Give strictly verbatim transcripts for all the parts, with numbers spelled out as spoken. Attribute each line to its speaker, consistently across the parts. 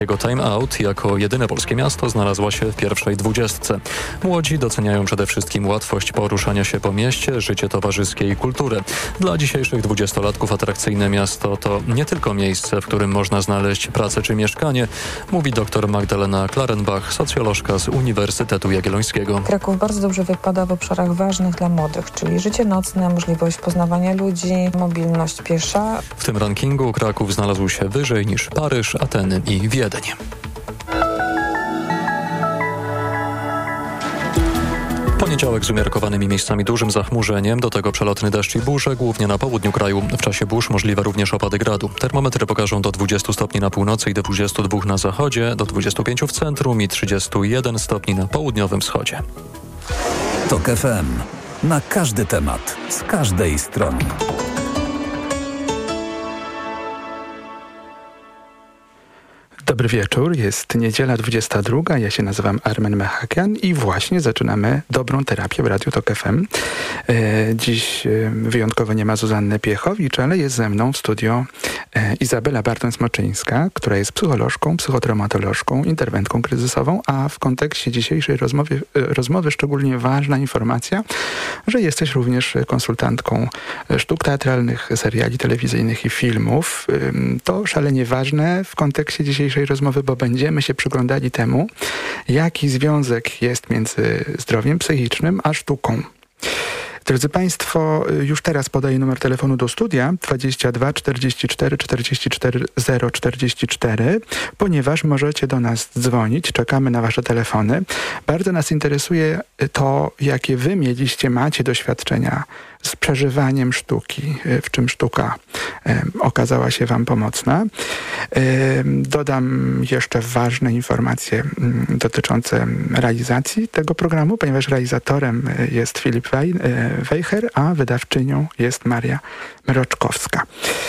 Speaker 1: Jego Time Out jako jedyne polskie miasto znalazła się w pierwszej dwudziestce. Młodzi doceniają przede wszystkim łatwość poruszania się po mieście, życie towarzyskie i kulturę. Dla dzisiejszych dwudziestolatków atrakcyjne miasto to nie tylko miejsce, w którym można znaleźć pracę czy mieszkanie, mówi dr Magdalena Klarenbach, socjolożka z Uniwersytetu Jagiellońskiego.
Speaker 2: Kraków bardzo dobrze wypada w obszarach ważnych dla młodych, czyli życie nocne, możliwość poznawania ludzi, mobilność piesza.
Speaker 1: W tym rankingu Kraków znalazł się wyżej niż Paryż, Ateny i Wiedeń. Poniedziałek z umiarkowanymi miejscami dużym zachmurzeniem, do tego przelotny deszcz i burze, głównie na południu kraju. W czasie burz możliwe również opady gradu. Termometry pokażą do dwudziestu stopni na północy i do dwudziestu dwóch na zachodzie, do dwudziestu pięciu w centrum i trzydziestu jeden stopni na południowym wschodzie.
Speaker 3: TOK F M. Na każdy temat, z każdej strony.
Speaker 4: Dobry wieczór, jest niedziela dwudziesta druga, ja się nazywam Armen Mechakian i właśnie zaczynamy dobrą terapię w Radiu TOK F M. E, dziś e, wyjątkowo nie ma Zuzanny Piechowicz, ale jest ze mną w studio e, Izabela Bartoń-Smoczyńska, która jest psycholożką, psychotraumatolożką, interwentką kryzysową, a w kontekście dzisiejszej rozmowy, e, rozmowy szczególnie ważna informacja, że jesteś również konsultantką sztuk teatralnych, seriali telewizyjnych i filmów. E, to szalenie ważne w kontekście dzisiejszej rozmowy, bo będziemy się przyglądali temu, jaki związek jest między zdrowiem psychicznym a sztuką. Drodzy Państwo, już teraz podaję numer telefonu do studia dwadzieścia dwa czterdzieści cztery czterdzieści cztery zero czterdzieści cztery, ponieważ możecie do nas dzwonić, czekamy na Wasze telefony. Bardzo nas interesuje to, jakie Wy mieliście, macie doświadczenia z przeżywaniem sztuki, w czym sztuka e, okazała się Wam pomocna. E, dodam jeszcze ważne informacje m, dotyczące realizacji tego programu, ponieważ realizatorem jest Filip Wej, e, Wejher, a wydawczynią jest Maria Mroczkowska.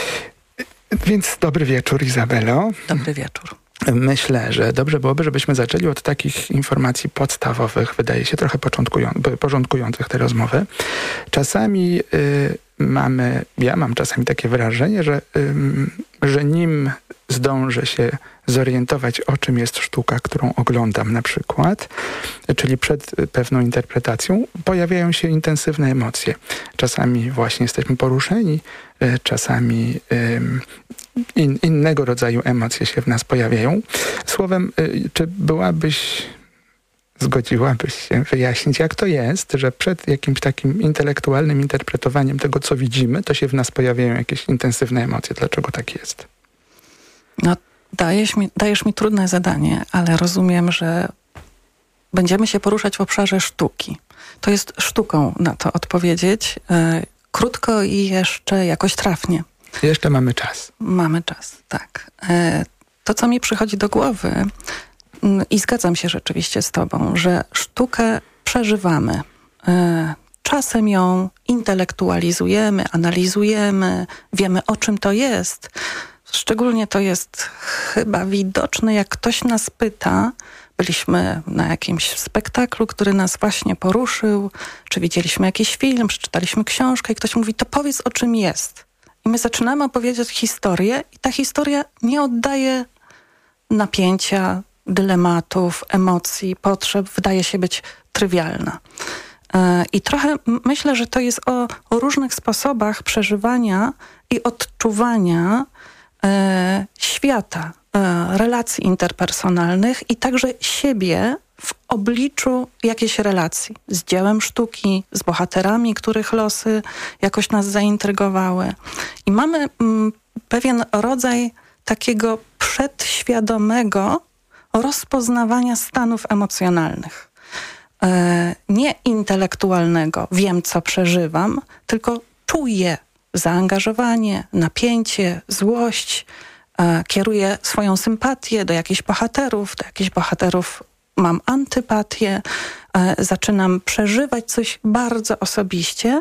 Speaker 4: Więc dobry wieczór, Izabelo.
Speaker 5: Dobry wieczór.
Speaker 4: Myślę, że dobrze byłoby, żebyśmy zaczęli od takich informacji podstawowych, wydaje się trochę początkują- porządkujących tę rozmowę. Czasami y, mamy, ja mam czasami takie wrażenie, że, y, że nim zdążę się zorientować, o czym jest sztuka, którą oglądam na przykład, czyli przed pewną interpretacją, pojawiają się intensywne emocje. Czasami właśnie jesteśmy poruszeni, czasami in, innego rodzaju emocje się w nas pojawiają. Słowem, czy byłabyś, zgodziłabyś się wyjaśnić, jak to jest, że przed jakimś takim intelektualnym interpretowaniem tego, co widzimy, to się w nas pojawiają jakieś intensywne emocje. Dlaczego tak jest?
Speaker 5: No, dajesz mi, dajesz mi trudne zadanie, ale rozumiem, że będziemy się poruszać w obszarze sztuki. To jest sztuką na to odpowiedzieć. E, krótko i jeszcze jakoś trafnie.
Speaker 4: Jeszcze mamy czas.
Speaker 5: Mamy czas, tak. E, to, co mi przychodzi do głowy m, i zgadzam się rzeczywiście z tobą, że sztukę przeżywamy. E, czasem ją intelektualizujemy, analizujemy, wiemy, o czym to jest. Szczególnie to jest chyba widoczne, jak ktoś nas pyta, byliśmy na jakimś spektaklu, który nas właśnie poruszył, czy widzieliśmy jakiś film, przeczytaliśmy książkę i ktoś mówi, to powiedz, o czym jest. I my zaczynamy opowiedzieć historię i ta historia nie oddaje napięcia, dylematów, emocji, potrzeb, wydaje się być trywialna. I trochę myślę, że to jest o, o różnych sposobach przeżywania i odczuwania e, świata, e, relacji interpersonalnych i także siebie w obliczu jakiejś relacji z dziełem sztuki, z bohaterami, których losy jakoś nas zaintrygowały. I mamy m, pewien rodzaj takiego przedświadomego rozpoznawania stanów emocjonalnych. E, nie intelektualnego, wiem co przeżywam, tylko czuję zaangażowanie, napięcie, złość, e, kieruję swoją sympatię do jakichś bohaterów, do jakichś bohaterów mam antypatię, e, zaczynam przeżywać coś bardzo osobiście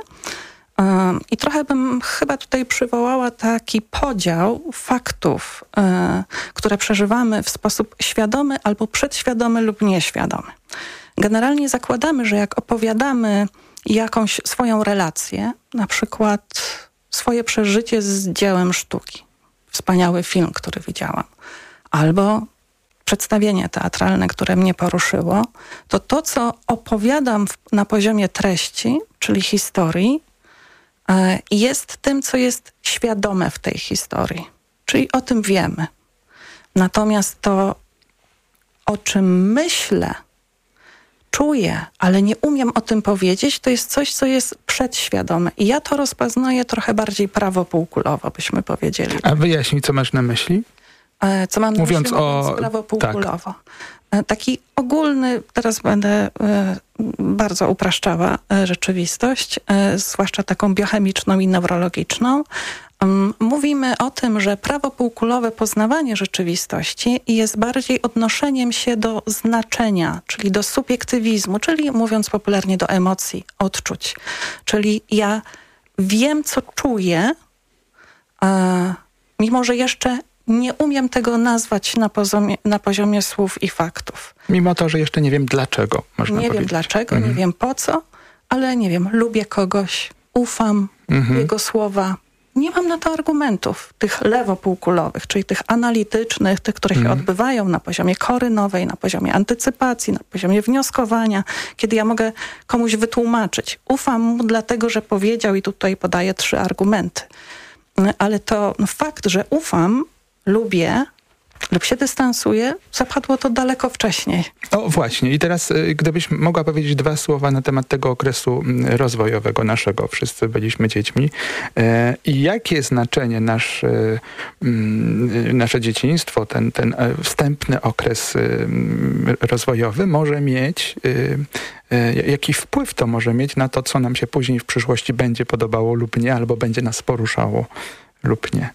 Speaker 5: e, i trochę bym chyba tutaj przywołała taki podział faktów, e, które przeżywamy w sposób świadomy albo przedświadomy lub nieświadomy. Generalnie zakładamy, że jak opowiadamy jakąś swoją relację, na przykład swoje przeżycie z dziełem sztuki, wspaniały film, który widziałam, albo przedstawienie teatralne, które mnie poruszyło, to to, co opowiadam w, na poziomie treści, czyli historii, e, jest tym, co jest świadome w tej historii. Czyli o tym wiemy. Natomiast to, o czym myślę, czuję, ale nie umiem o tym powiedzieć, to jest coś, co jest przedświadome. I ja to rozpoznaję trochę bardziej prawopółkulowo, byśmy powiedzieli.
Speaker 4: A wyjaśnij, co masz na myśli?
Speaker 5: Co mam na
Speaker 4: Mówiąc
Speaker 5: myśli,
Speaker 4: o-
Speaker 5: mówiąc prawopółkulowo. Tak. Taki ogólny, teraz będę e, bardzo upraszczała e, rzeczywistość, e, zwłaszcza taką biochemiczną i neurologiczną. Um, mówimy o tym, że prawopółkulowe poznawanie rzeczywistości jest bardziej odnoszeniem się do znaczenia, czyli do subiektywizmu, czyli mówiąc popularnie do emocji, odczuć. Czyli ja wiem, co czuję, e, mimo że jeszcze nie umiem tego nazwać na poziomie, na poziomie słów i faktów.
Speaker 4: Mimo to, że jeszcze nie wiem dlaczego, można
Speaker 5: Nie
Speaker 4: powiedzieć.
Speaker 5: wiem dlaczego,
Speaker 4: Mhm.
Speaker 5: nie wiem po co, ale nie wiem, lubię kogoś, ufam,
Speaker 4: Mhm.
Speaker 5: jego słowa. Nie mam na to argumentów, tych lewopółkulowych, czyli tych analitycznych, tych, które się
Speaker 4: Mhm.
Speaker 5: odbywają na poziomie kory nowej, na poziomie antycypacji, na poziomie wnioskowania, kiedy ja mogę komuś wytłumaczyć. Ufam mu dlatego, że powiedział i tutaj podaję trzy argumenty. Ale to fakt, że ufam, lubię lub się dystansuję, zapadło to daleko wcześniej.
Speaker 4: O właśnie, i teraz y, gdybyś mogła powiedzieć dwa słowa na temat tego okresu mm, rozwojowego naszego, wszyscy byliśmy dziećmi, e, i jakie znaczenie nasz, y, y, nasze dzieciństwo, ten, ten e, wstępny okres y, y, rozwojowy może mieć, y, y, jaki wpływ to może mieć na to, co nam się później w przyszłości będzie podobało lub nie, albo będzie nas poruszało lub nie.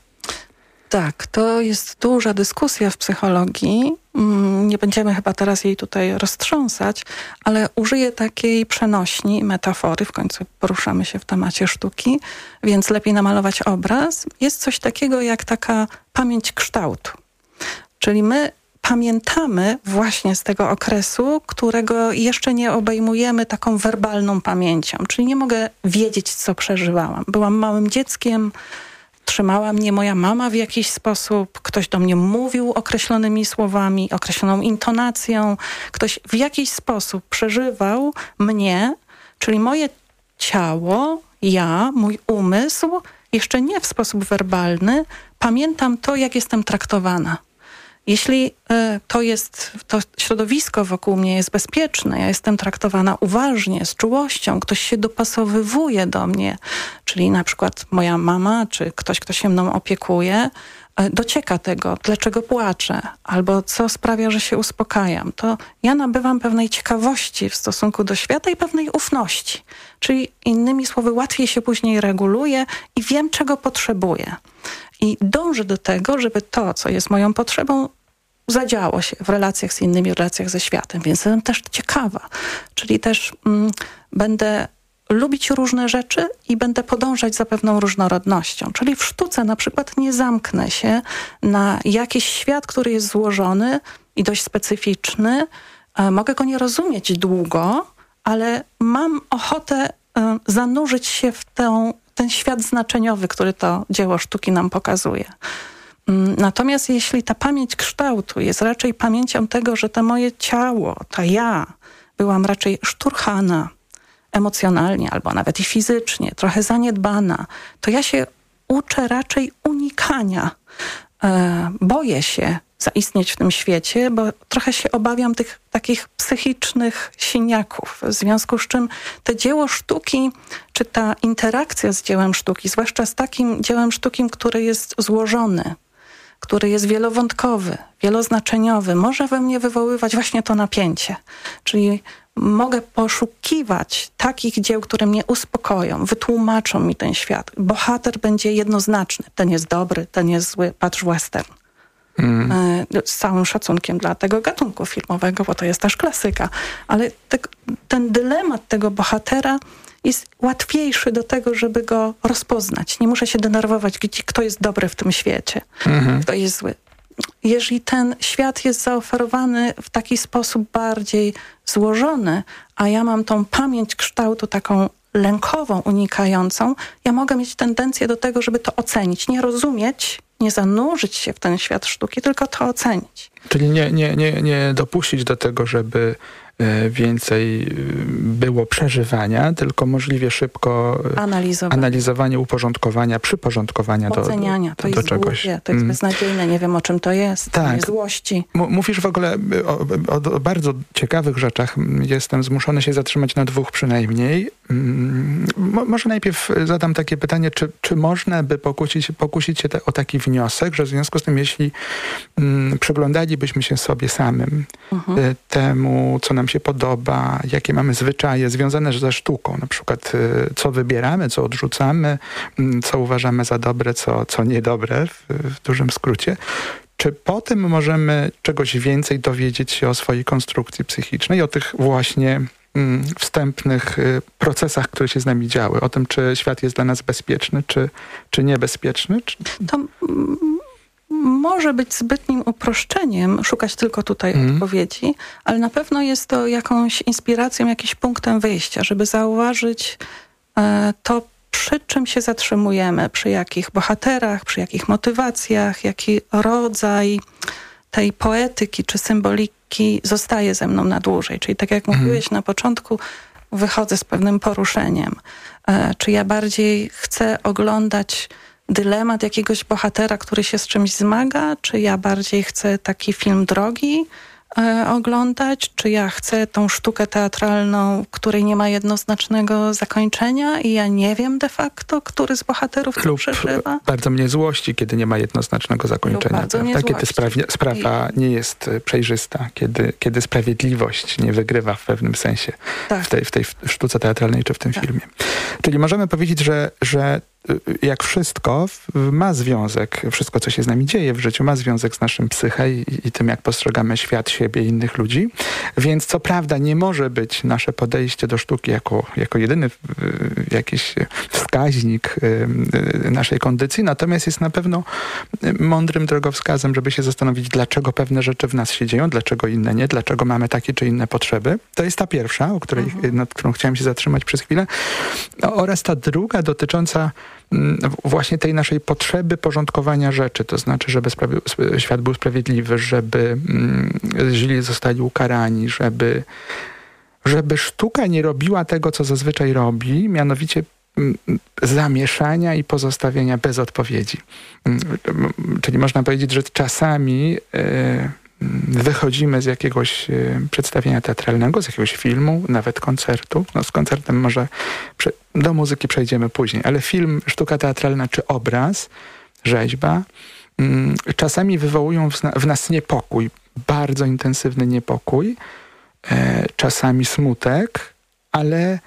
Speaker 5: Tak, to jest duża dyskusja w psychologii. Mm, Nie będziemy chyba teraz jej tutaj roztrząsać, ale użyję takiej przenośni, metafory, w końcu poruszamy się w temacie sztuki, więc lepiej namalować obraz. Jest coś takiego jak taka pamięć kształtu. Czyli my pamiętamy właśnie z tego okresu, którego jeszcze nie obejmujemy taką werbalną pamięcią. Czyli nie mogę wiedzieć, co przeżywałam. Byłam małym dzieckiem, trzymała mnie moja mama w jakiś sposób, ktoś do mnie mówił określonymi słowami, określoną intonacją, ktoś w jakiś sposób przeżywał mnie, czyli moje ciało, ja, mój umysł, jeszcze nie w sposób werbalny, pamiętam to, jak jestem traktowana. Jeśli y, to jest, to środowisko wokół mnie jest bezpieczne, ja jestem traktowana uważnie, z czułością, ktoś się dopasowywuje do mnie, czyli na przykład moja mama, czy ktoś, kto się mną opiekuje, y, docieka tego, dlaczego płaczę, albo co sprawia, że się uspokajam, to ja nabywam pewnej ciekawości w stosunku do świata i pewnej ufności. Czyli innymi słowy, łatwiej się później reguluję i wiem, czego potrzebuję. I dążę do tego, żeby to, co jest moją potrzebą, zadziało się w relacjach z innymi, w relacjach ze światem. Więc jestem też ciekawa. Czyli też mm, będę lubić różne rzeczy i będę podążać za pewną różnorodnością. Czyli w sztuce na przykład nie zamknę się na jakiś świat, który jest złożony i dość specyficzny. E, mogę go nie rozumieć długo, ale mam ochotę e, zanurzyć się w tę ten świat znaczeniowy, który to dzieło sztuki nam pokazuje. Natomiast jeśli ta pamięć kształtu jest raczej pamięcią tego, że to moje ciało, ta ja, byłam raczej szturchana emocjonalnie albo nawet i fizycznie, trochę zaniedbana, to ja się uczę raczej unikania. E, boję się zaistnieć w tym świecie, bo trochę się obawiam tych takich psychicznych siniaków, w związku z czym to dzieło sztuki, czy ta interakcja z dziełem sztuki, zwłaszcza z takim dziełem sztuki, który jest złożony, który jest wielowątkowy, wieloznaczeniowy, może we mnie wywoływać właśnie to napięcie. Czyli mogę poszukiwać takich dzieł, które mnie uspokoją, wytłumaczą mi ten świat. Bohater będzie jednoznaczny. Ten jest dobry, ten jest zły. Patrz western. Mm. Z całym szacunkiem dla tego gatunku filmowego, bo to jest też klasyka. Ale te, ten dylemat tego bohatera jest łatwiejszy do tego, żeby go rozpoznać. Nie muszę się denerwować, gdzie, kto jest dobry w tym świecie, mm-hmm. kto jest zły. Jeżeli ten świat jest zaoferowany w taki sposób bardziej złożony, a ja mam tą pamięć kształtu taką lękową, unikającą, ja mogę mieć tendencję do tego, żeby to ocenić, nie rozumieć, nie zanurzyć się w ten świat sztuki, tylko to ocenić.
Speaker 4: Czyli nie, nie, nie, nie dopuścić do tego, żeby więcej było przeżywania, tylko możliwie szybko
Speaker 5: Analizowanie,
Speaker 4: analizowanie uporządkowania, przyporządkowania do,
Speaker 5: oceniania.
Speaker 4: do,
Speaker 5: To
Speaker 4: do
Speaker 5: jest
Speaker 4: czegoś.
Speaker 5: głupie, to jest
Speaker 4: Mm.
Speaker 5: beznadziejne, nie wiem o czym to jest,
Speaker 4: Tak.
Speaker 5: nie złości.
Speaker 4: M- mówisz w ogóle o, o, o bardzo ciekawych rzeczach. Jestem zmuszony się zatrzymać na dwóch przynajmniej. Mm, mo- może najpierw zadam takie pytanie, czy, czy można by pokusić, pokusić się te, o taki wniosek, że w związku z tym, jeśli mm, przyglądalibyśmy się sobie samym,
Speaker 5: Mhm.
Speaker 4: y, temu, co nam się podoba, jakie mamy zwyczaje związane ze sztuką, na przykład y, co wybieramy, co odrzucamy, mm, co uważamy za dobre, co, co niedobre, w, w dużym skrócie. Czy po tym możemy czegoś więcej dowiedzieć się o swojej konstrukcji psychicznej, o tych właśnie mm, wstępnych y, procesach, które się z nami działy, o tym, czy świat jest dla nas bezpieczny, czy, czy niebezpieczny? Czy...
Speaker 5: To mm, może być zbytnim uproszczeniem, szukać tylko tutaj
Speaker 4: Mhm.
Speaker 5: odpowiedzi, ale na pewno jest to jakąś inspiracją, jakimś punktem wyjścia, żeby zauważyć e, to, przy czym się zatrzymujemy, przy jakich bohaterach, przy jakich motywacjach, jaki rodzaj tej poetyki czy symboliki zostaje ze mną na dłużej. Czyli tak jak
Speaker 4: Mhm.
Speaker 5: mówiłeś na początku, wychodzę z pewnym poruszeniem. E, czy ja bardziej chcę oglądać dylemat jakiegoś bohatera, który się z czymś zmaga, czy ja bardziej chcę taki film drogi e, oglądać, czy ja chcę tą sztukę teatralną, której nie ma jednoznacznego zakończenia i ja nie wiem de facto, który z bohaterów to
Speaker 4: Lub
Speaker 5: przeżywa.
Speaker 4: bardzo mnie złości, kiedy nie ma jednoznacznego zakończenia.
Speaker 5: bardzo mnie
Speaker 4: prawda? Kiedy
Speaker 5: złości.
Speaker 4: sprawie, sprawa nie jest e, przejrzysta, kiedy, kiedy sprawiedliwość nie wygrywa w pewnym sensie
Speaker 5: Tak.
Speaker 4: w tej, w tej sztuce teatralnej czy w tym
Speaker 5: Tak.
Speaker 4: filmie. Czyli możemy powiedzieć, że, że y, jak wszystko w- ma związek, wszystko co się z nami dzieje w życiu ma związek z naszym psyche i, i tym, jak postrzegamy świat, siebie i innych ludzi. Więc co prawda nie może być nasze podejście do sztuki jako, jako jedyny y, jakiś wskaźnik y, y, naszej kondycji, natomiast jest na pewno y, mądrym drogowskazem, żeby się zastanowić, dlaczego pewne rzeczy w nas się dzieją, dlaczego inne nie, dlaczego mamy takie czy inne potrzeby. To jest ta pierwsza, o której, nad którą chciałem się zatrzymać przez chwilę. No, oraz ta druga dotycząca mm, właśnie tej naszej potrzeby porządkowania rzeczy, to znaczy, żeby sprawi- sp- świat był sprawiedliwy, żeby mm, źli zostali ukarani, żeby, żeby sztuka nie robiła tego, co zazwyczaj robi, mianowicie mm, zamieszania i pozostawienia bez odpowiedzi. Mm, m- Czyli można powiedzieć, że czasami e, wychodzimy z jakiegoś e, przedstawienia teatralnego, z jakiegoś filmu, nawet koncertu. No z koncertem może prze- do muzyki przejdziemy później, ale film, sztuka teatralna czy obraz, rzeźba, mm, czasami wywołują w, zna- w nas niepokój, bardzo intensywny niepokój, e, czasami smutek, ale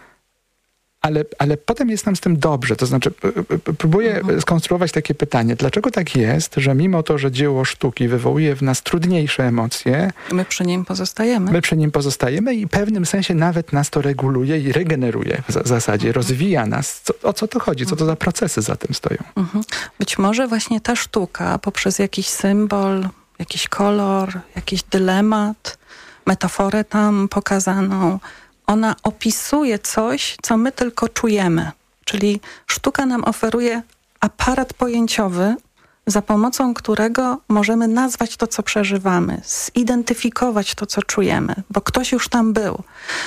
Speaker 4: Ale, ale potem jest nam z tym dobrze. To znaczy, p- p- próbuję
Speaker 5: Mhm.
Speaker 4: skonstruować takie pytanie. Dlaczego tak jest, że mimo to, że dzieło sztuki wywołuje w nas trudniejsze emocje,
Speaker 5: My przy nim pozostajemy.
Speaker 4: my przy nim pozostajemy i w pewnym sensie nawet nas to reguluje i regeneruje w za- zasadzie, rozwija nas. Co, o co to chodzi? Co to za procesy za tym stoją?
Speaker 5: Mhm. Być może właśnie ta sztuka poprzez jakiś symbol, jakiś kolor, jakiś dylemat, metaforę tam pokazaną, ona opisuje coś, co my tylko czujemy. Czyli sztuka nam oferuje aparat pojęciowy, za pomocą którego możemy nazwać to, co przeżywamy, zidentyfikować to, co czujemy, bo ktoś już tam był,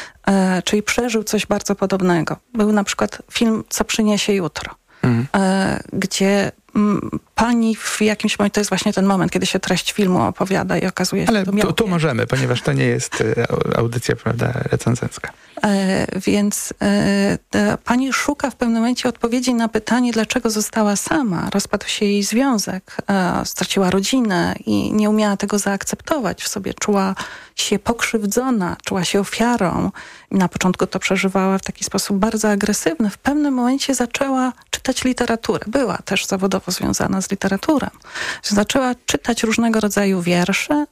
Speaker 5: e, czyli przeżył coś bardzo podobnego. Był na przykład film Co przyniesie jutro,
Speaker 4: Mhm.
Speaker 5: e, gdzie m, pani w jakimś momencie, to jest właśnie ten moment, kiedy się treść filmu opowiada i okazuje się,
Speaker 4: Ale
Speaker 5: że to
Speaker 4: tu,
Speaker 5: miało
Speaker 4: tu możemy, ponieważ to nie jest e, au- audycja, prawda, recenzencka.
Speaker 5: E, więc e, ta pani szuka w pewnym momencie odpowiedzi na pytanie, dlaczego została sama. Rozpadł się jej związek, e, straciła rodzinę i nie umiała tego zaakceptować w sobie. Czuła się pokrzywdzona, czuła się ofiarą. I na początku to przeżywała w taki sposób bardzo agresywny. W pewnym momencie zaczęła czytać literaturę. Była też zawodowo związana z literaturą. Zaczęła czytać różnego rodzaju wiersze,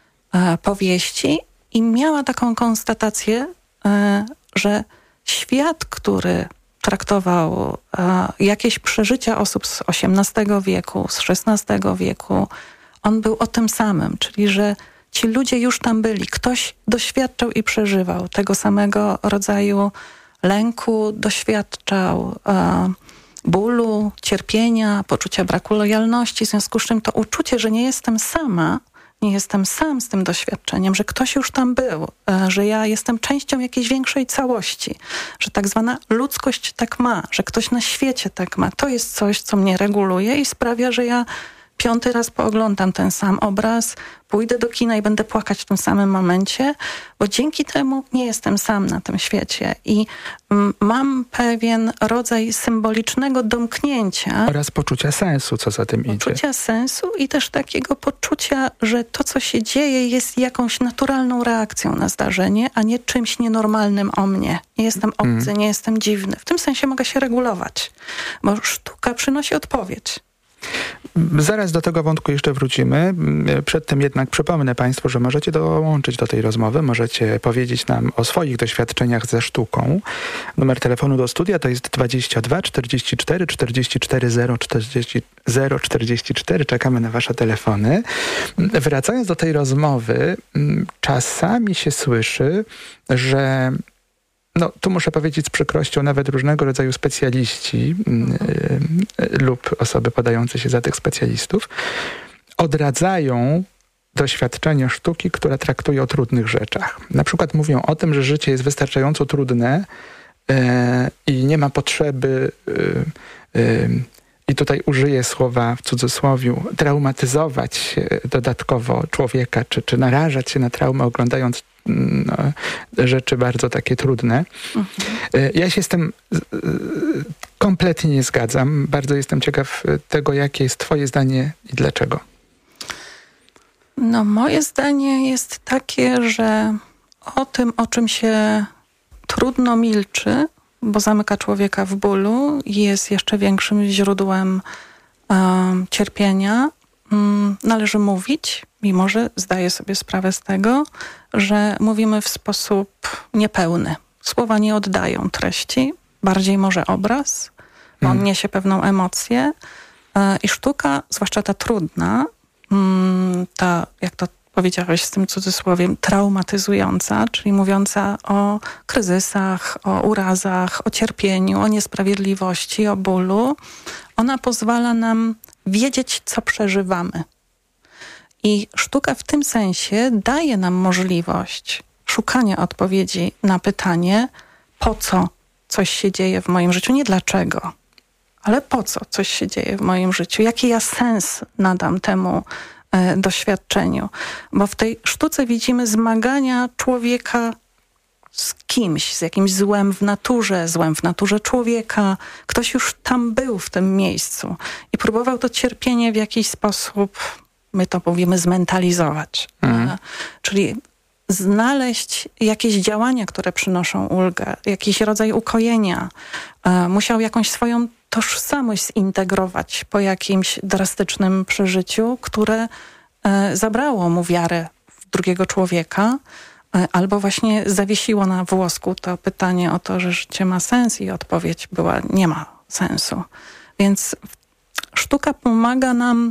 Speaker 5: e, powieści i miała taką konstatację, e, że świat, który traktował e, jakieś przeżycia osób z osiemnastego wieku, z szesnastego wieku, on był o tym samym, czyli że ci ludzie już tam byli. Ktoś doświadczał i przeżywał tego samego rodzaju lęku, doświadczał e, bólu, cierpienia, poczucia braku lojalności. W związku z czym to uczucie, że nie jestem sama, nie jestem sam z tym doświadczeniem, że ktoś już tam był, że ja jestem częścią jakiejś większej całości, że tak zwana ludzkość tak ma, że ktoś na świecie tak ma. To jest coś, co mnie reguluje i sprawia, że ja piąty raz pooglądam ten sam obraz, pójdę do kina i będę płakać w tym samym momencie, bo dzięki temu nie jestem sam na tym świecie i mm, mam pewien rodzaj symbolicznego domknięcia.
Speaker 4: Oraz poczucia sensu, co za tym idzie.
Speaker 5: Poczucia sensu i też takiego poczucia, że to, co się dzieje, jest jakąś naturalną reakcją na zdarzenie, a nie czymś nienormalnym o mnie. Nie jestem obcy, mm. nie jestem dziwny. W tym sensie mogę się regulować, bo sztuka przynosi odpowiedź.
Speaker 4: Zaraz do tego wątku jeszcze wrócimy. Przedtem jednak przypomnę Państwu, że możecie dołączyć do tej rozmowy, możecie powiedzieć nam o swoich doświadczeniach ze sztuką. Numer telefonu do studia to jest dwadzieścia dwa czterdzieści cztery czterdzieści cztery zero czterdzieści zero czterdzieści cztery. Czekamy na wasze telefony. Wracając do tej rozmowy, czasami się słyszy, że no, tu muszę powiedzieć z przykrością, nawet różnego rodzaju specjaliści yy, lub osoby podające się za tych specjalistów odradzają doświadczenie sztuki, która traktuje o trudnych rzeczach. Na przykład mówią o tym, że życie jest wystarczająco trudne yy, i nie ma potrzeby yy, yy, i tutaj użyję słowa w cudzysłowiu, traumatyzować dodatkowo człowieka, czy, czy narażać się na traumę, oglądając no, rzeczy bardzo takie trudne. Mhm. Ja się z tym kompletnie nie zgadzam. Bardzo jestem ciekaw tego, jakie jest twoje zdanie i dlaczego.
Speaker 5: No, moje zdanie jest takie, że o tym, o czym się trudno milczy, bo zamyka człowieka w bólu i jest jeszcze większym źródłem um, cierpienia, um, należy mówić, mimo że zdaję sobie sprawę z tego, że mówimy w sposób niepełny. Słowa nie oddają treści, bardziej może obraz, bo on niesie pewną emocję e, i sztuka, zwłaszcza ta trudna, mm, ta, jak to powiedziałeś z tym cudzysłowiem, traumatyzująca, czyli mówiąca o kryzysach, o urazach, o cierpieniu, o niesprawiedliwości, o bólu. Ona pozwala nam wiedzieć, co przeżywamy. I sztuka w tym sensie daje nam możliwość szukania odpowiedzi na pytanie, po co coś się dzieje w moim życiu, nie dlaczego, ale po co coś się dzieje w moim życiu, jaki ja sens nadam temu e, doświadczeniu. Bo w tej sztuce widzimy zmagania człowieka z kimś, z jakimś złem w naturze, złem w naturze człowieka. Ktoś już tam był w tym miejscu i próbował to cierpienie w jakiś sposób, my to mówimy, zmentalizować. Mhm. E, czyli znaleźć jakieś działania, które przynoszą ulgę, jakiś rodzaj ukojenia. E, musiał jakąś swoją tożsamość zintegrować po jakimś drastycznym przeżyciu, które e, zabrało mu wiarę w drugiego człowieka, e, albo właśnie zawiesiło na włosku to pytanie o to, że życie ma sens i odpowiedź była, nie ma sensu. Więc sztuka pomaga nam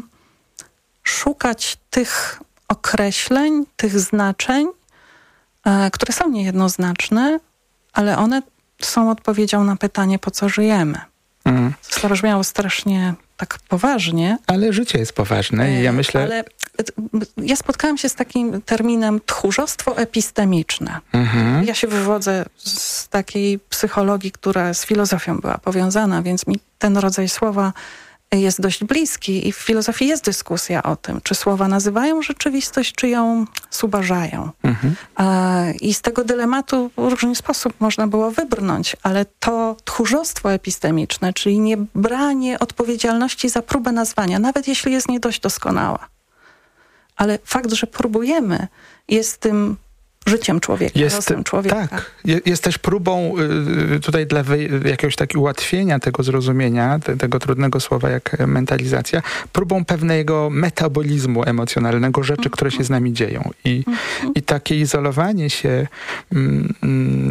Speaker 5: szukać tych określeń, tych znaczeń, e, które są niejednoznaczne, ale one są odpowiedzią na pytanie, po co żyjemy. Mm. To zabrzmiało strasznie tak poważnie.
Speaker 4: Ale życie jest poważne i ja myślę...
Speaker 5: Ale ja spotkałam się z takim terminem tchórzostwo epistemiczne. Mm-hmm. Ja się wywodzę z takiej psychologii, która z filozofią była powiązana, więc mi ten rodzaj słowa jest dość bliski i w filozofii jest dyskusja o tym, czy słowa nazywają rzeczywistość, czy ją zubażają. Mhm. I z tego dylematu w różny sposób można było wybrnąć, ale to tchórzostwo epistemiczne, czyli nie branie odpowiedzialności za próbę nazwania, nawet jeśli jest nie dość doskonała. Ale fakt, że próbujemy, jest tym życiem człowieka,
Speaker 4: jest,
Speaker 5: losem człowieka.
Speaker 4: Tak, jest też próbą y, tutaj dla wy, jakiegoś takiego ułatwienia tego zrozumienia, te, tego trudnego słowa jak mentalizacja, próbą pewnego metabolizmu emocjonalnego, rzeczy, mm-hmm. które się z nami dzieją. I, mm-hmm. i takie izolowanie się mm,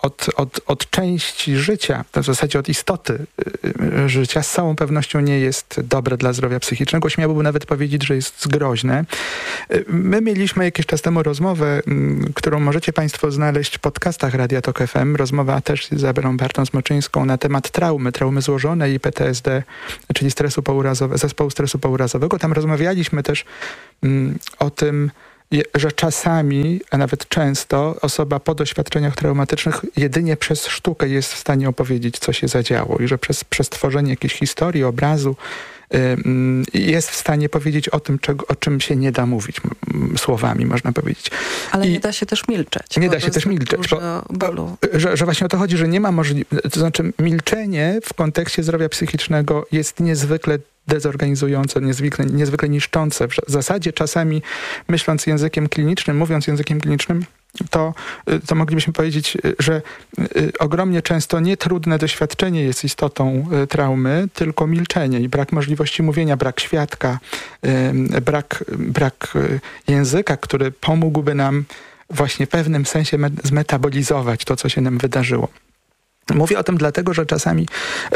Speaker 4: od, od, od części życia, w zasadzie od istoty y, życia, z całą pewnością nie jest dobre dla zdrowia psychicznego. Śmiałbym nawet powiedzieć, że jest groźne. Y, my mieliśmy jakiś czas temu rozmowę, y, którą możecie Państwo znaleźć w podcastach Radia Tok F M. Rozmowa też z Izabelą Bartą-Zmoczyńską na temat traumy, traumy złożonej i P T S D, czyli stresu pourazowego, zespołu stresu pourazowego. Tam rozmawialiśmy też y, o tym, że czasami, a nawet często osoba po doświadczeniach traumatycznych jedynie przez sztukę jest w stanie opowiedzieć, co się zadziało i że przez, przez tworzenie jakiejś historii, obrazu y, y, jest w stanie powiedzieć o tym, czego, o czym się nie da mówić m, słowami, można powiedzieć.
Speaker 5: Ale
Speaker 4: I
Speaker 5: nie da się też milczeć.
Speaker 4: Nie da się też milczeć, bo,
Speaker 5: bo,
Speaker 4: że, że właśnie o to chodzi, że nie ma możliwości, to znaczy milczenie w kontekście zdrowia psychicznego jest niezwykle dezorganizujące, niezwykle, niezwykle niszczące. W zasadzie czasami myśląc językiem klinicznym, mówiąc językiem klinicznym, to, to moglibyśmy powiedzieć, że ogromnie często nie trudne doświadczenie jest istotą traumy, tylko milczenie i brak możliwości mówienia, brak świadka, brak, brak języka, który pomógłby nam właśnie w pewnym sensie zmetabolizować to, co się nam wydarzyło. Mówię o tym dlatego, że czasami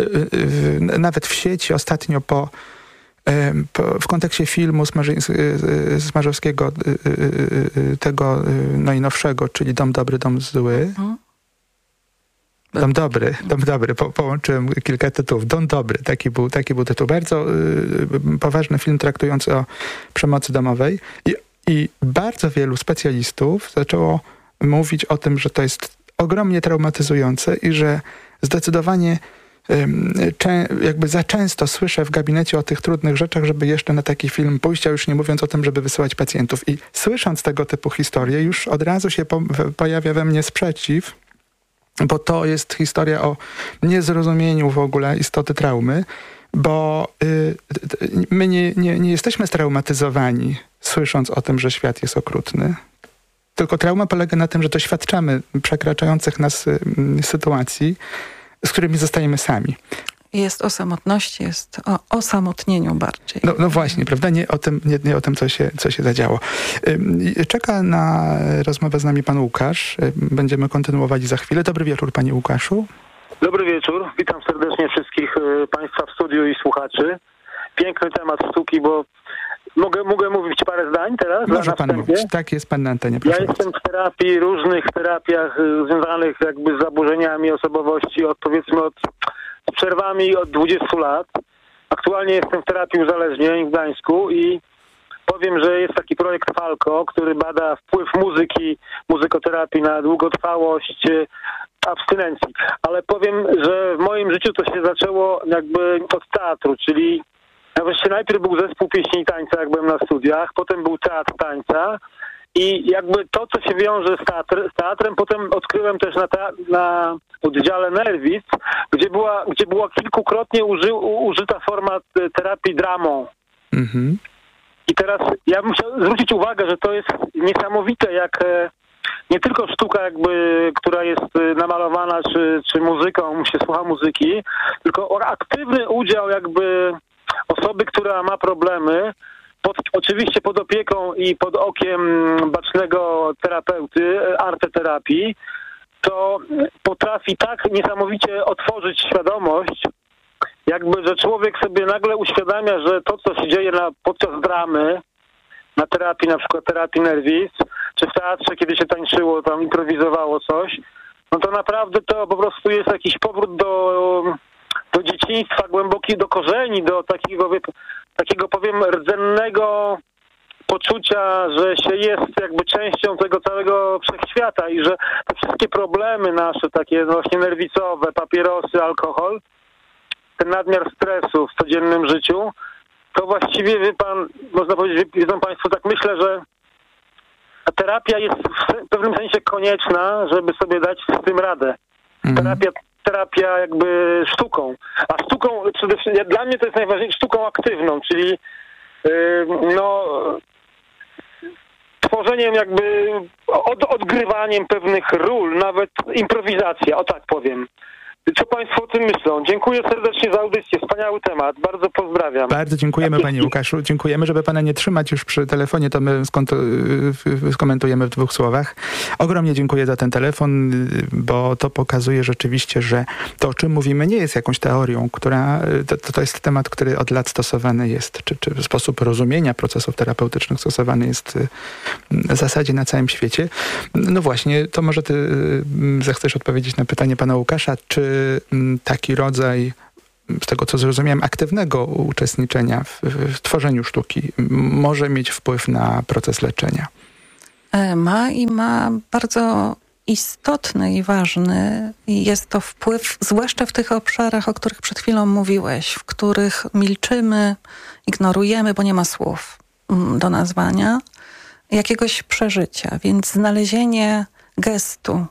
Speaker 4: nawet w sieci ostatnio po, po w kontekście filmu Smarzowskiego, tego najnowszego, czyli Dom dobry, dom zły. Dom dobry, dom dobry, po, połączyłem kilka tytułów. Dom dobry, taki był, taki był tytuł. Bardzo poważny film traktujący o przemocy domowej. I, i bardzo wielu specjalistów zaczęło mówić o tym, że to jest ogromnie traumatyzujące i że zdecydowanie um, cze, jakby za często słyszę w gabinecie o tych trudnych rzeczach, żeby jeszcze na taki film pójść, a już nie mówiąc o tym, żeby wysyłać pacjentów. I słysząc tego typu historie, już od razu się po, pojawia we mnie sprzeciw, bo to jest historia o niezrozumieniu w ogóle istoty traumy, bo y, my nie, nie, nie jesteśmy straumatyzowani, słysząc o tym, że świat jest okrutny. Tylko trauma polega na tym, że doświadczamy przekraczających nas y, sytuacji, z którymi zostajemy sami.
Speaker 5: Jest o samotności, jest o osamotnieniu bardziej.
Speaker 4: No, no właśnie, prawda? Nie o tym, nie, nie o tym co, się, co się zadziało. Y, czeka na rozmowę z nami pan Łukasz. Y, będziemy kontynuowali za chwilę. Dobry wieczór, panie Łukaszu.
Speaker 6: Dobry wieczór. Witam serdecznie wszystkich y, państwa w studiu i słuchaczy. Piękny temat sztuki, bo Mogę, mogę mówić parę zdań teraz?
Speaker 4: Może pan mówić. Tak, jest pan na antenie. Proszę
Speaker 6: ja
Speaker 4: bardzo.
Speaker 6: jestem w terapii, różnych terapiach y, związanych jakby z zaburzeniami osobowości, od powiedzmy od, z przerwami od dwudziestu lat. Aktualnie jestem w terapii uzależnień w Gdańsku i powiem, że jest taki projekt Falco, który bada wpływ muzyki, muzykoterapii na długotrwałość y, abstynencji. Ale powiem, że w moim życiu to się zaczęło jakby od teatru, czyli Właściwie najpierw był zespół pieśni i tańca, jak byłem na studiach, potem był teatr tańca i jakby to, co się wiąże z, teatr, z teatrem, potem odkryłem też na, te, na oddziale nerwic, gdzie była, gdzie była kilkukrotnie uży, użyta forma terapii dramą. Mhm. I teraz ja bym chciał zwrócić uwagę, że to jest niesamowite, jak nie tylko sztuka jakby, która jest namalowana, czy, czy muzyką, się słucha muzyki, tylko aktywny udział jakby osoby, która ma problemy, pod, oczywiście pod opieką i pod okiem bacznego terapeuty, arteterapii, to potrafi tak niesamowicie otworzyć świadomość, jakby, że człowiek sobie nagle uświadamia, że to, co się dzieje na, podczas dramy, na terapii, na przykład terapii nerwic, czy w teatrze, kiedy się tańczyło, tam improwizowało coś, no to naprawdę to po prostu jest jakiś powrót do... do dzieciństwa, głęboki do korzeni, do takiego, takiego powiem, rdzennego poczucia, że się jest jakby częścią tego całego wszechświata i że te wszystkie problemy nasze, takie właśnie nerwicowe, papierosy, alkohol, ten nadmiar stresu w codziennym życiu, to właściwie, wie pan, można powiedzieć, wiedzą państwo, tak myślę, że ta terapia jest w pewnym sensie konieczna, żeby sobie dać z tym radę. Terapia terapia jakby sztuką, a sztuką przede wszystkim, dla mnie to jest najważniejsze, sztuką aktywną, czyli yy, no tworzeniem jakby, od, odgrywaniem pewnych ról, nawet improwizacja, o tak powiem. Co państwo o tym myślą? Dziękuję serdecznie za audycję. Wspaniały temat. Bardzo pozdrawiam.
Speaker 4: Bardzo dziękujemy panie Łukaszu. Dziękujemy, żeby pana nie trzymać już przy telefonie, to my skont- skomentujemy w dwóch słowach. Ogromnie dziękuję za ten telefon, bo to pokazuje rzeczywiście, że to, o czym mówimy, nie jest jakąś teorią, która to, to jest temat, który od lat stosowany jest, czy, czy sposób rozumienia procesów terapeutycznych stosowany jest w zasadzie na całym świecie. No właśnie, to może ty zechcesz odpowiedzieć na pytanie pana Łukasza, czy taki rodzaj, z tego co zrozumiałem, aktywnego uczestniczenia w, w tworzeniu sztuki może mieć wpływ na proces leczenia?
Speaker 5: Ma i ma bardzo istotny i ważny. I jest to wpływ, zwłaszcza w tych obszarach, o których przed chwilą mówiłeś, w których milczymy, ignorujemy, bo nie ma słów do nazwania, jakiegoś przeżycia. Więc znalezienie gestu,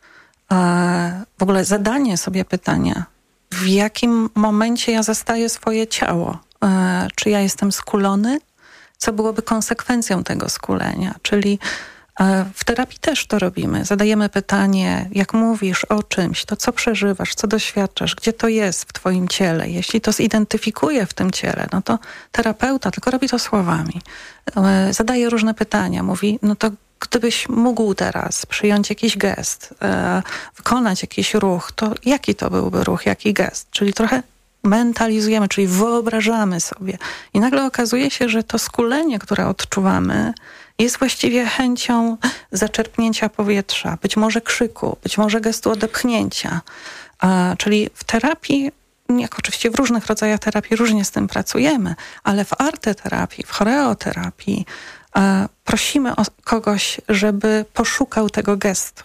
Speaker 5: w ogóle zadanie sobie pytania, w jakim momencie ja zastaję swoje ciało. Czy ja jestem skulony? Co byłoby konsekwencją tego skulenia? Czyli w terapii też to robimy. Zadajemy pytanie, jak mówisz o czymś, to co przeżywasz, co doświadczasz, gdzie to jest w twoim ciele. Jeśli to zidentyfikuje w tym ciele, no to terapeuta tylko robi to słowami. Zadaje różne pytania, mówi, no to gdybyś mógł teraz przyjąć jakiś gest, e, wykonać jakiś ruch, to jaki to byłby ruch, jaki gest? Czyli trochę mentalizujemy, czyli wyobrażamy sobie. I nagle okazuje się, że to skulenie, które odczuwamy, jest właściwie chęcią zaczerpnięcia powietrza, być może krzyku, być może gestu odepchnięcia. E, czyli w terapii, jak oczywiście w różnych rodzajach terapii różnie z tym pracujemy, ale w arteterapii, w choreoterapii prosimy o kogoś, żeby poszukał tego gestu.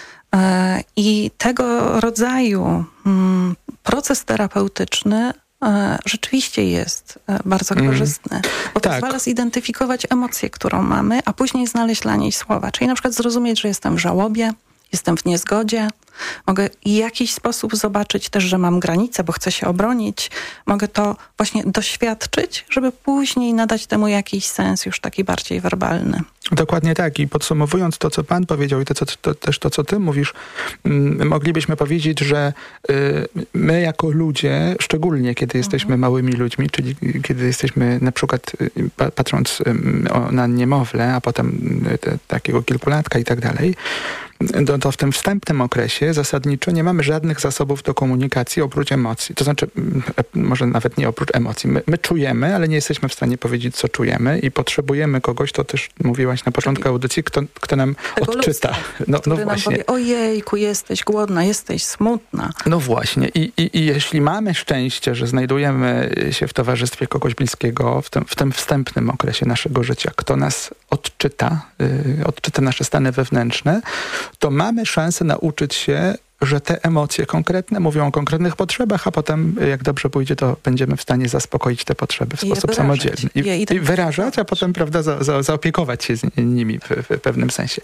Speaker 5: I tego rodzaju proces terapeutyczny rzeczywiście jest bardzo korzystny, bo
Speaker 4: tak.
Speaker 5: pozwala zidentyfikować emocję, którą mamy, a później znaleźć dla niej słowa. Czyli na przykład zrozumieć, że jestem w żałobie, jestem w niezgodzie, mogę w jakiś sposób zobaczyć też, że mam granice, bo chcę się obronić. Mogę to właśnie doświadczyć, żeby później nadać temu jakiś sens już taki bardziej werbalny.
Speaker 4: Dokładnie tak. I podsumowując to, co pan powiedział i to, co, to, też to, co ty mówisz, m, moglibyśmy powiedzieć, że y, my jako ludzie, szczególnie kiedy jesteśmy małymi ludźmi, czyli kiedy jesteśmy na przykład y, patrząc y, o, na niemowlę, a potem y, te, takiego kilkulatka i tak dalej, to, to w tym wstępnym okresie zasadniczo nie mamy żadnych zasobów do komunikacji oprócz emocji. To znaczy, może nawet nie oprócz emocji. My, my czujemy, ale nie jesteśmy w stanie powiedzieć, co czujemy i potrzebujemy kogoś, to też mówiłaś na początku audycji, kto, kto nam
Speaker 5: tego
Speaker 4: odczyta.
Speaker 5: Ludzka,
Speaker 4: no,
Speaker 5: który
Speaker 4: no
Speaker 5: nam
Speaker 4: właśnie.
Speaker 5: powie, ojejku, jesteś głodna, jesteś smutna.
Speaker 4: No właśnie. I, i, i jeśli mamy szczęście, że znajdujemy się w towarzystwie kogoś bliskiego w tym, w tym wstępnym okresie naszego życia, kto nas odczyta, yy, odczyta nasze stany wewnętrzne, to mamy szansę nauczyć się, że te emocje konkretne mówią o konkretnych potrzebach, a potem, jak dobrze pójdzie, to będziemy w stanie zaspokoić te potrzeby w
Speaker 5: I
Speaker 4: sposób
Speaker 5: wyrażać.
Speaker 4: samodzielny. I,
Speaker 5: Je
Speaker 4: i wyrażać, a potem, prawda, za, za, zaopiekować się z nimi w, w pewnym sensie.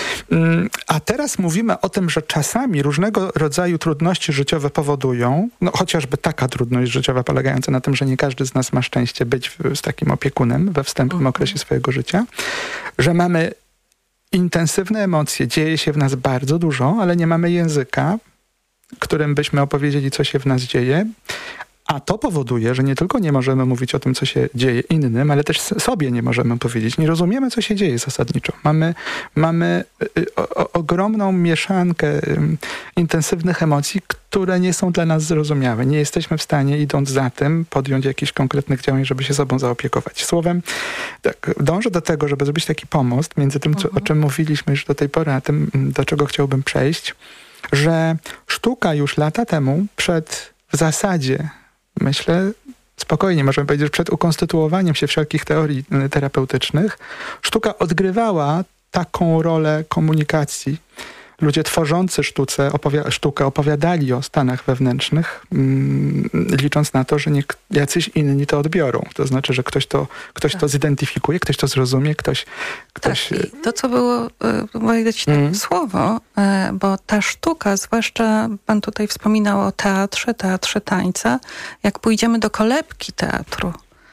Speaker 4: A teraz mówimy o tym, że czasami różnego rodzaju trudności życiowe powodują, no chociażby taka trudność życiowa polegająca na tym, że nie każdy z nas ma szczęście być w, z takim opiekunem we wstępnym mhm. okresie swojego życia, że mamy intensywne emocje, dzieje się w nas bardzo dużo, ale nie mamy języka, którym byśmy opowiedzieli, co się w nas dzieje. A to powoduje, że nie tylko nie możemy mówić o tym, co się dzieje innym, ale też sobie nie możemy powiedzieć. Nie rozumiemy, co się dzieje zasadniczo. Mamy, mamy o, o, ogromną mieszankę um, intensywnych emocji, które nie są dla nas zrozumiałe. Nie jesteśmy w stanie, idąc za tym, podjąć jakichś konkretnych działań, żeby się sobą zaopiekować. Słowem, tak, dążę do tego, żeby zrobić taki pomost między tym, co, o czym mówiliśmy już do tej pory, a tym, do czego chciałbym przejść, że sztuka już lata temu, przed w zasadzie myślę, spokojnie możemy powiedzieć, że przed ukonstytuowaniem się wszelkich teorii terapeutycznych, sztuka odgrywała taką rolę komunikacji. Ludzie tworzący sztuce, opowi- sztukę opowiadali o stanach wewnętrznych, mm, licząc na to, że nie, jacyś inni to odbiorą. To znaczy, że ktoś to, ktoś tak. to zidentyfikuje, ktoś to zrozumie, ktoś... ktoś...
Speaker 5: Tak, i to, co było, powiedzieć mm. słowo, bo ta sztuka, zwłaszcza pan tutaj wspominał o teatrze, teatrze tańca, jak pójdziemy do kolebki teatru,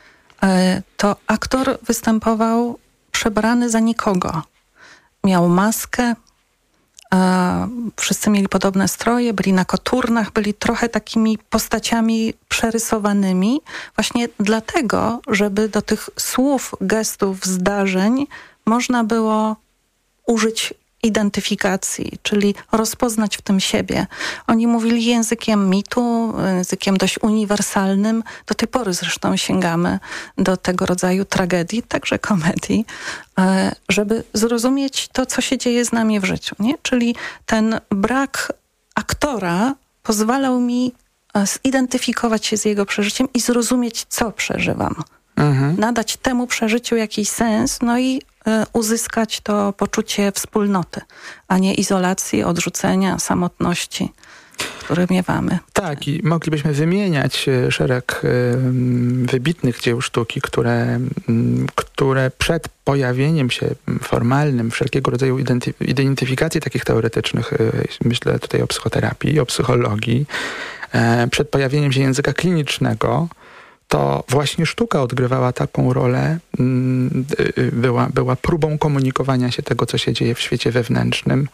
Speaker 5: to aktor występował przebrany za nikogo. Miał maskę, E, wszyscy mieli podobne stroje, byli na koturnach, byli trochę takimi postaciami przerysowanymi, właśnie dlatego, żeby do tych słów, gestów, zdarzeń można było użyć identyfikacji, czyli rozpoznać w tym siebie. Oni mówili językiem mitu, językiem dość uniwersalnym. Do tej pory zresztą sięgamy do tego rodzaju tragedii, także komedii, żeby zrozumieć to, co się dzieje z nami w życiu. Nie? Czyli ten brak aktora pozwalał mi zidentyfikować się z jego przeżyciem i zrozumieć, co przeżywam. Mhm. Nadać temu przeżyciu jakiś sens, no i uzyskać to poczucie wspólnoty, a nie izolacji, odrzucenia, samotności, które miewamy.
Speaker 4: Tak, i moglibyśmy wymieniać szereg wybitnych dzieł sztuki, które, które przed pojawieniem się formalnym wszelkiego rodzaju identyf- identyfikacji takich teoretycznych, myślę tutaj o psychoterapii, o psychologii, przed pojawieniem się języka klinicznego, to właśnie sztuka odgrywała taką rolę, była, była próbą komunikowania się tego, co się dzieje w świecie wewnętrznym.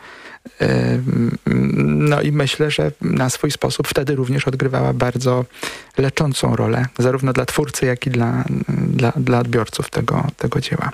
Speaker 4: No i myślę, że na swój sposób wtedy również odgrywała bardzo leczącą rolę, zarówno dla twórcy, jak i dla, dla, dla odbiorców tego, tego dzieła.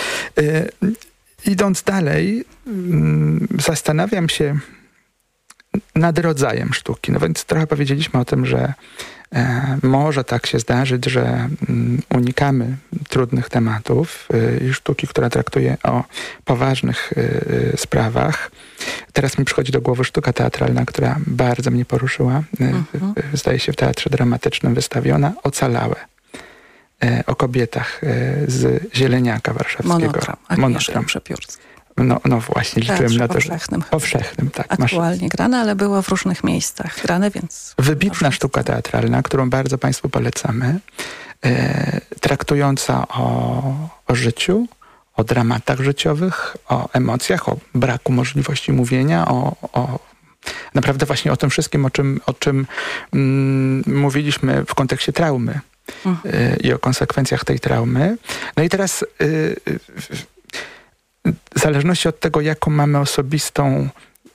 Speaker 4: Idąc dalej, zastanawiam się nad rodzajem sztuki. No więc trochę powiedzieliśmy o tym, że e, może tak się zdarzyć, że mm, unikamy trudnych tematów y, i sztuki, która traktuje o poważnych y, sprawach. Teraz mi przychodzi do głowy sztuka teatralna, która bardzo mnie poruszyła. Mhm. Y, zdaje się w Teatrze Dramatycznym wystawiona. Ocalałe. Y, o kobietach y, z Zieleniaka warszawskiego.
Speaker 5: Monotram. Monotram. Przepiórski.
Speaker 4: No, no właśnie, liczyłem na to, że
Speaker 5: powszechnym,
Speaker 4: powszechnym tak.
Speaker 5: Aktualnie masz... grane, ale było w różnych miejscach grane, więc...
Speaker 4: Wybitna sztuka teatralna, którą bardzo Państwu polecamy, e, traktująca o, o życiu, o dramatach życiowych, o emocjach, o braku możliwości mówienia, o, o naprawdę właśnie o tym wszystkim, o czym, o czym mm, mówiliśmy w kontekście traumy mhm. e, i o konsekwencjach tej traumy. No i teraz... E, e, w zależności od tego, jaką mamy osobistą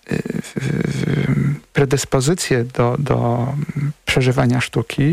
Speaker 4: predyspozycję do, do przeżywania sztuki,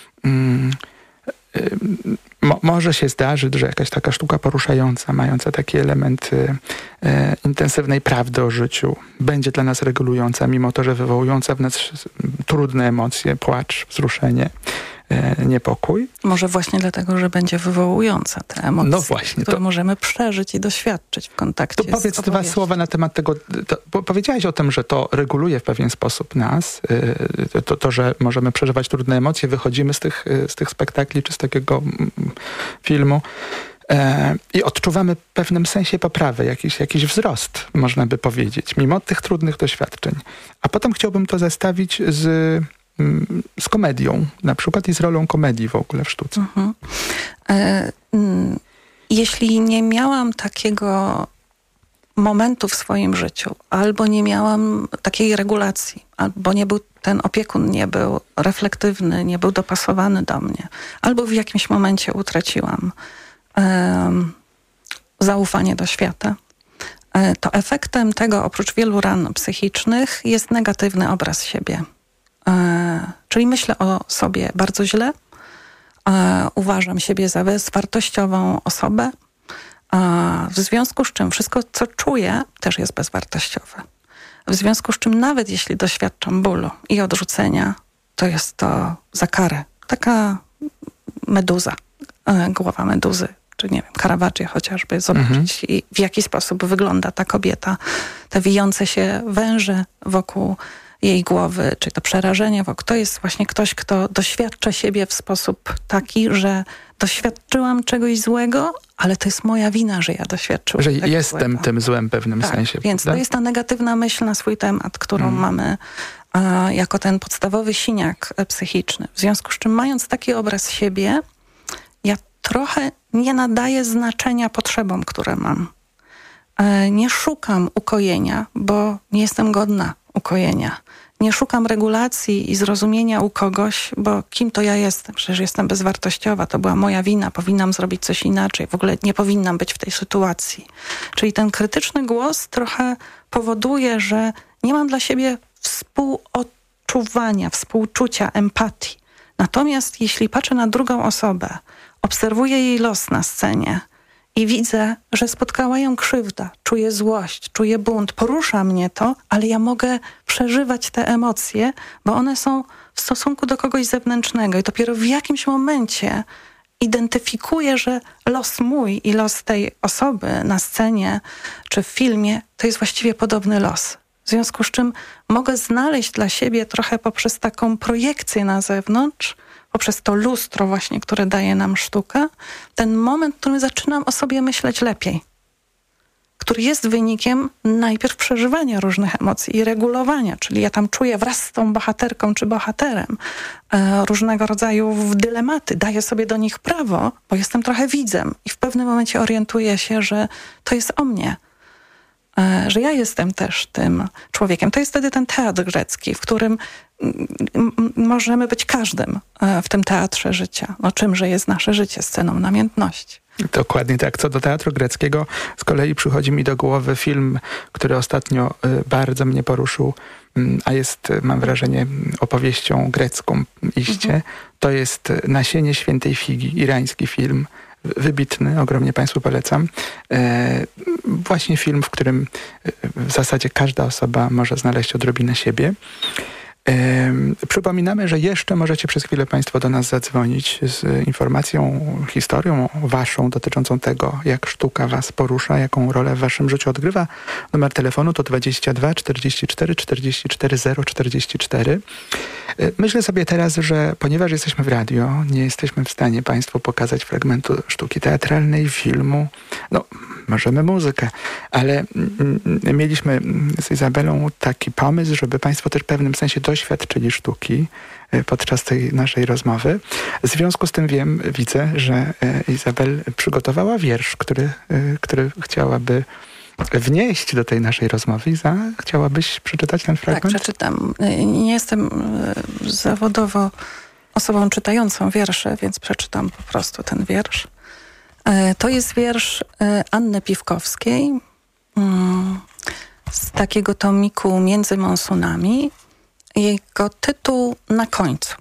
Speaker 4: mo, może się zdarzyć, że jakaś taka sztuka poruszająca, mająca taki element intensywnej prawdy o życiu, będzie dla nas regulująca, mimo to, że wywołująca w nas trudne emocje, płacz, wzruszenie, niepokój.
Speaker 5: Może właśnie dlatego, że będzie wywołująca te emocje,
Speaker 4: no właśnie,
Speaker 5: które
Speaker 4: to,
Speaker 5: możemy przeżyć i doświadczyć w kontakcie
Speaker 4: to powiedz
Speaker 5: z
Speaker 4: dwa słowa na temat tego. To, bo powiedziałaś o tym, że to reguluje w pewien sposób nas, to, to, to, że możemy przeżywać trudne emocje, wychodzimy z tych, z tych spektakli czy z takiego filmu i odczuwamy w pewnym sensie poprawę, jakiś, jakiś wzrost, można by powiedzieć, mimo tych trudnych doświadczeń. A potem chciałbym to zestawić z z komedią, na przykład i z rolą komedii w ogóle w sztuce. Mhm.
Speaker 5: E, mm, jeśli nie miałam takiego momentu w swoim życiu, albo nie miałam takiej regulacji, albo nie był, ten opiekun nie był reflektywny, nie był dopasowany do mnie, albo w jakimś momencie utraciłam e, zaufanie do świata, e, to efektem tego, oprócz wielu ran psychicznych, jest negatywny obraz siebie. E, czyli myślę o sobie bardzo źle, e, uważam siebie za bezwartościową osobę, e, w związku z czym wszystko, co czuję, też jest bezwartościowe. W związku z czym nawet jeśli doświadczam bólu i odrzucenia, to jest to za karę. Taka meduza, e, głowa meduzy, czy nie wiem, Caravaggio chociażby, zobaczyć mhm. w jaki sposób wygląda ta kobieta, te wijące się węże wokół jej głowy, czy to przerażenie, bo to jest właśnie ktoś, kto doświadcza siebie w sposób taki, że doświadczyłam czegoś złego, ale to jest moja wina, że ja doświadczyłam
Speaker 4: Że
Speaker 5: tego
Speaker 4: jestem
Speaker 5: złego.
Speaker 4: tym złem w pewnym
Speaker 5: tak,
Speaker 4: sensie.
Speaker 5: Więc
Speaker 4: prawda?
Speaker 5: to jest ta negatywna myśl na swój temat, którą hmm. mamy a, jako ten podstawowy siniak psychiczny. W związku z czym, mając taki obraz siebie, ja trochę nie nadaję znaczenia potrzebom, które mam. E, nie szukam ukojenia, bo nie jestem godna ukojenia. Nie szukam regulacji i zrozumienia u kogoś, bo kim to ja jestem? Przecież jestem bezwartościowa, to była moja wina, powinnam zrobić coś inaczej, w ogóle nie powinnam być w tej sytuacji. Czyli ten krytyczny głos trochę powoduje, że nie mam dla siebie współodczuwania, współczucia, empatii. Natomiast jeśli patrzę na drugą osobę, obserwuję jej los na scenie i widzę, że spotkała ją krzywda, czuję złość, czuję bunt, porusza mnie to, ale ja mogę przeżywać te emocje, bo one są w stosunku do kogoś zewnętrznego i dopiero w jakimś momencie identyfikuję, że los mój i los tej osoby na scenie czy w filmie to jest właściwie podobny los. W związku z czym mogę znaleźć dla siebie trochę poprzez taką projekcję na zewnątrz, poprzez to lustro właśnie, które daje nam sztuka, ten moment, w którym zaczynam o sobie myśleć lepiej, który jest wynikiem najpierw przeżywania różnych emocji i regulowania, czyli ja tam czuję wraz z tą bohaterką czy bohaterem e, różnego rodzaju dylematy, daję sobie do nich prawo, bo jestem trochę widzem i w pewnym momencie orientuję się, że to jest o mnie, e, że ja jestem też tym człowiekiem. To jest wtedy ten teatr grecki, w którym m- m- możemy być każdym e, w tym teatrze życia. No czymże jest nasze życie? Sceną namiętności.
Speaker 4: Dokładnie tak. Co do teatru greckiego, z kolei przychodzi mi do głowy film, który ostatnio bardzo mnie poruszył, a jest, mam wrażenie, opowieścią grecką iście. Mhm. To jest Nasienie świętej figi, irański film, wybitny, ogromnie Państwu polecam. E, właśnie film, w którym w zasadzie każda osoba może znaleźć odrobinę siebie. Yy, przypominamy, że jeszcze możecie przez chwilę Państwo do nas zadzwonić z informacją, historią Waszą dotyczącą tego, jak sztuka Was porusza, jaką rolę w Waszym życiu odgrywa. Numer telefonu to dwadzieścia dwa czterdzieści cztery czterdzieści cztery zero czterdzieści cztery. Yy, myślę sobie teraz, że ponieważ jesteśmy w radio, nie jesteśmy w stanie Państwu pokazać fragmentu sztuki teatralnej, filmu, no możemy muzykę, ale mm, mieliśmy z Izabelą taki pomysł, żeby Państwo też w pewnym sensie doświadczyli sztuki podczas tej naszej rozmowy. W związku z tym wiem, widzę, że Izabel przygotowała wiersz, który, który chciałaby wnieść do tej naszej rozmowy. Iza, chciałabyś przeczytać ten fragment?
Speaker 5: Tak, przeczytam. Nie jestem zawodowo osobą czytającą wiersze, więc przeczytam po prostu ten wiersz. To jest wiersz Anny Piwkowskiej z takiego tomiku Między monsunami. Jego tytuł Na końcu.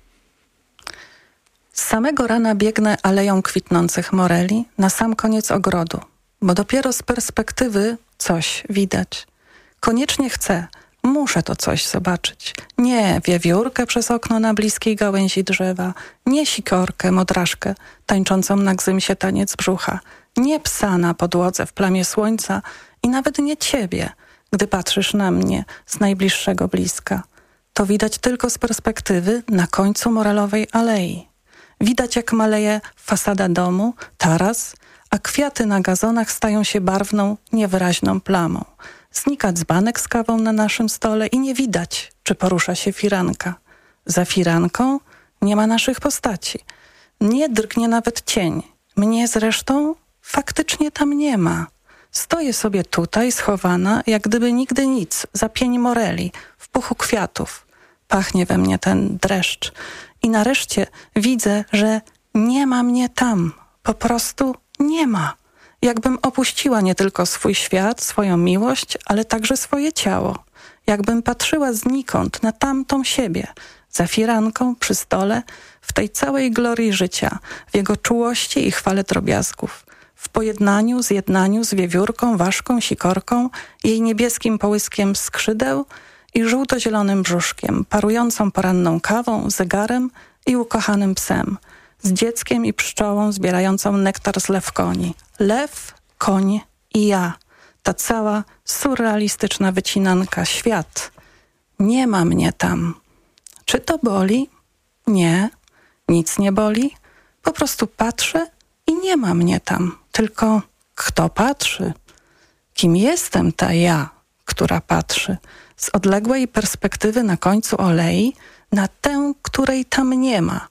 Speaker 5: Z samego rana biegnę aleją kwitnących moreli na sam koniec ogrodu, bo dopiero z perspektywy coś widać. Koniecznie chcę, muszę to coś zobaczyć. Nie wiewiórkę przez okno na bliskiej gałęzi drzewa, nie sikorkę, modraszkę, tańczącą na gzymsie taniec brzucha, nie psa na podłodze w plamie słońca i nawet nie ciebie, gdy patrzysz na mnie z najbliższego bliska. To widać tylko z perspektywy na końcu morelowej alei. Widać, jak maleje fasada domu, taras, a kwiaty na gazonach stają się barwną, niewyraźną plamą. Znika dzbanek z kawą na naszym stole i nie widać, czy porusza się firanka. Za firanką nie ma naszych postaci. Nie drgnie nawet cień. Mnie zresztą faktycznie tam nie ma. Stoję sobie tutaj, schowana, jak gdyby nigdy nic, za pień moreli, w puchu kwiatów. Pachnie we mnie ten dreszcz. I nareszcie widzę, że nie ma mnie tam. Po prostu nie ma. Jakbym opuściła nie tylko swój świat, swoją miłość, ale także swoje ciało. Jakbym patrzyła znikąd na tamtą siebie, za firanką, przy stole, w tej całej glorii życia, w jego czułości i chwale drobiazgów. W pojednaniu, zjednaniu z wiewiórką, ważką, sikorką, jej niebieskim połyskiem skrzydeł i żółto-zielonym brzuszkiem, parującą poranną kawą, zegarem i ukochanym psem, z dzieckiem i pszczołą zbierającą nektar z lewkoni. Lew, koń i ja. Ta cała surrealistyczna wycinanka, świat. Nie ma mnie tam. Czy to boli? Nie, nic nie boli. Po prostu patrzę i nie ma mnie tam. Tylko kto patrzy? Kim jestem ta ja, która patrzy? Z odległej perspektywy na końcu alei na tę, której tam nie ma.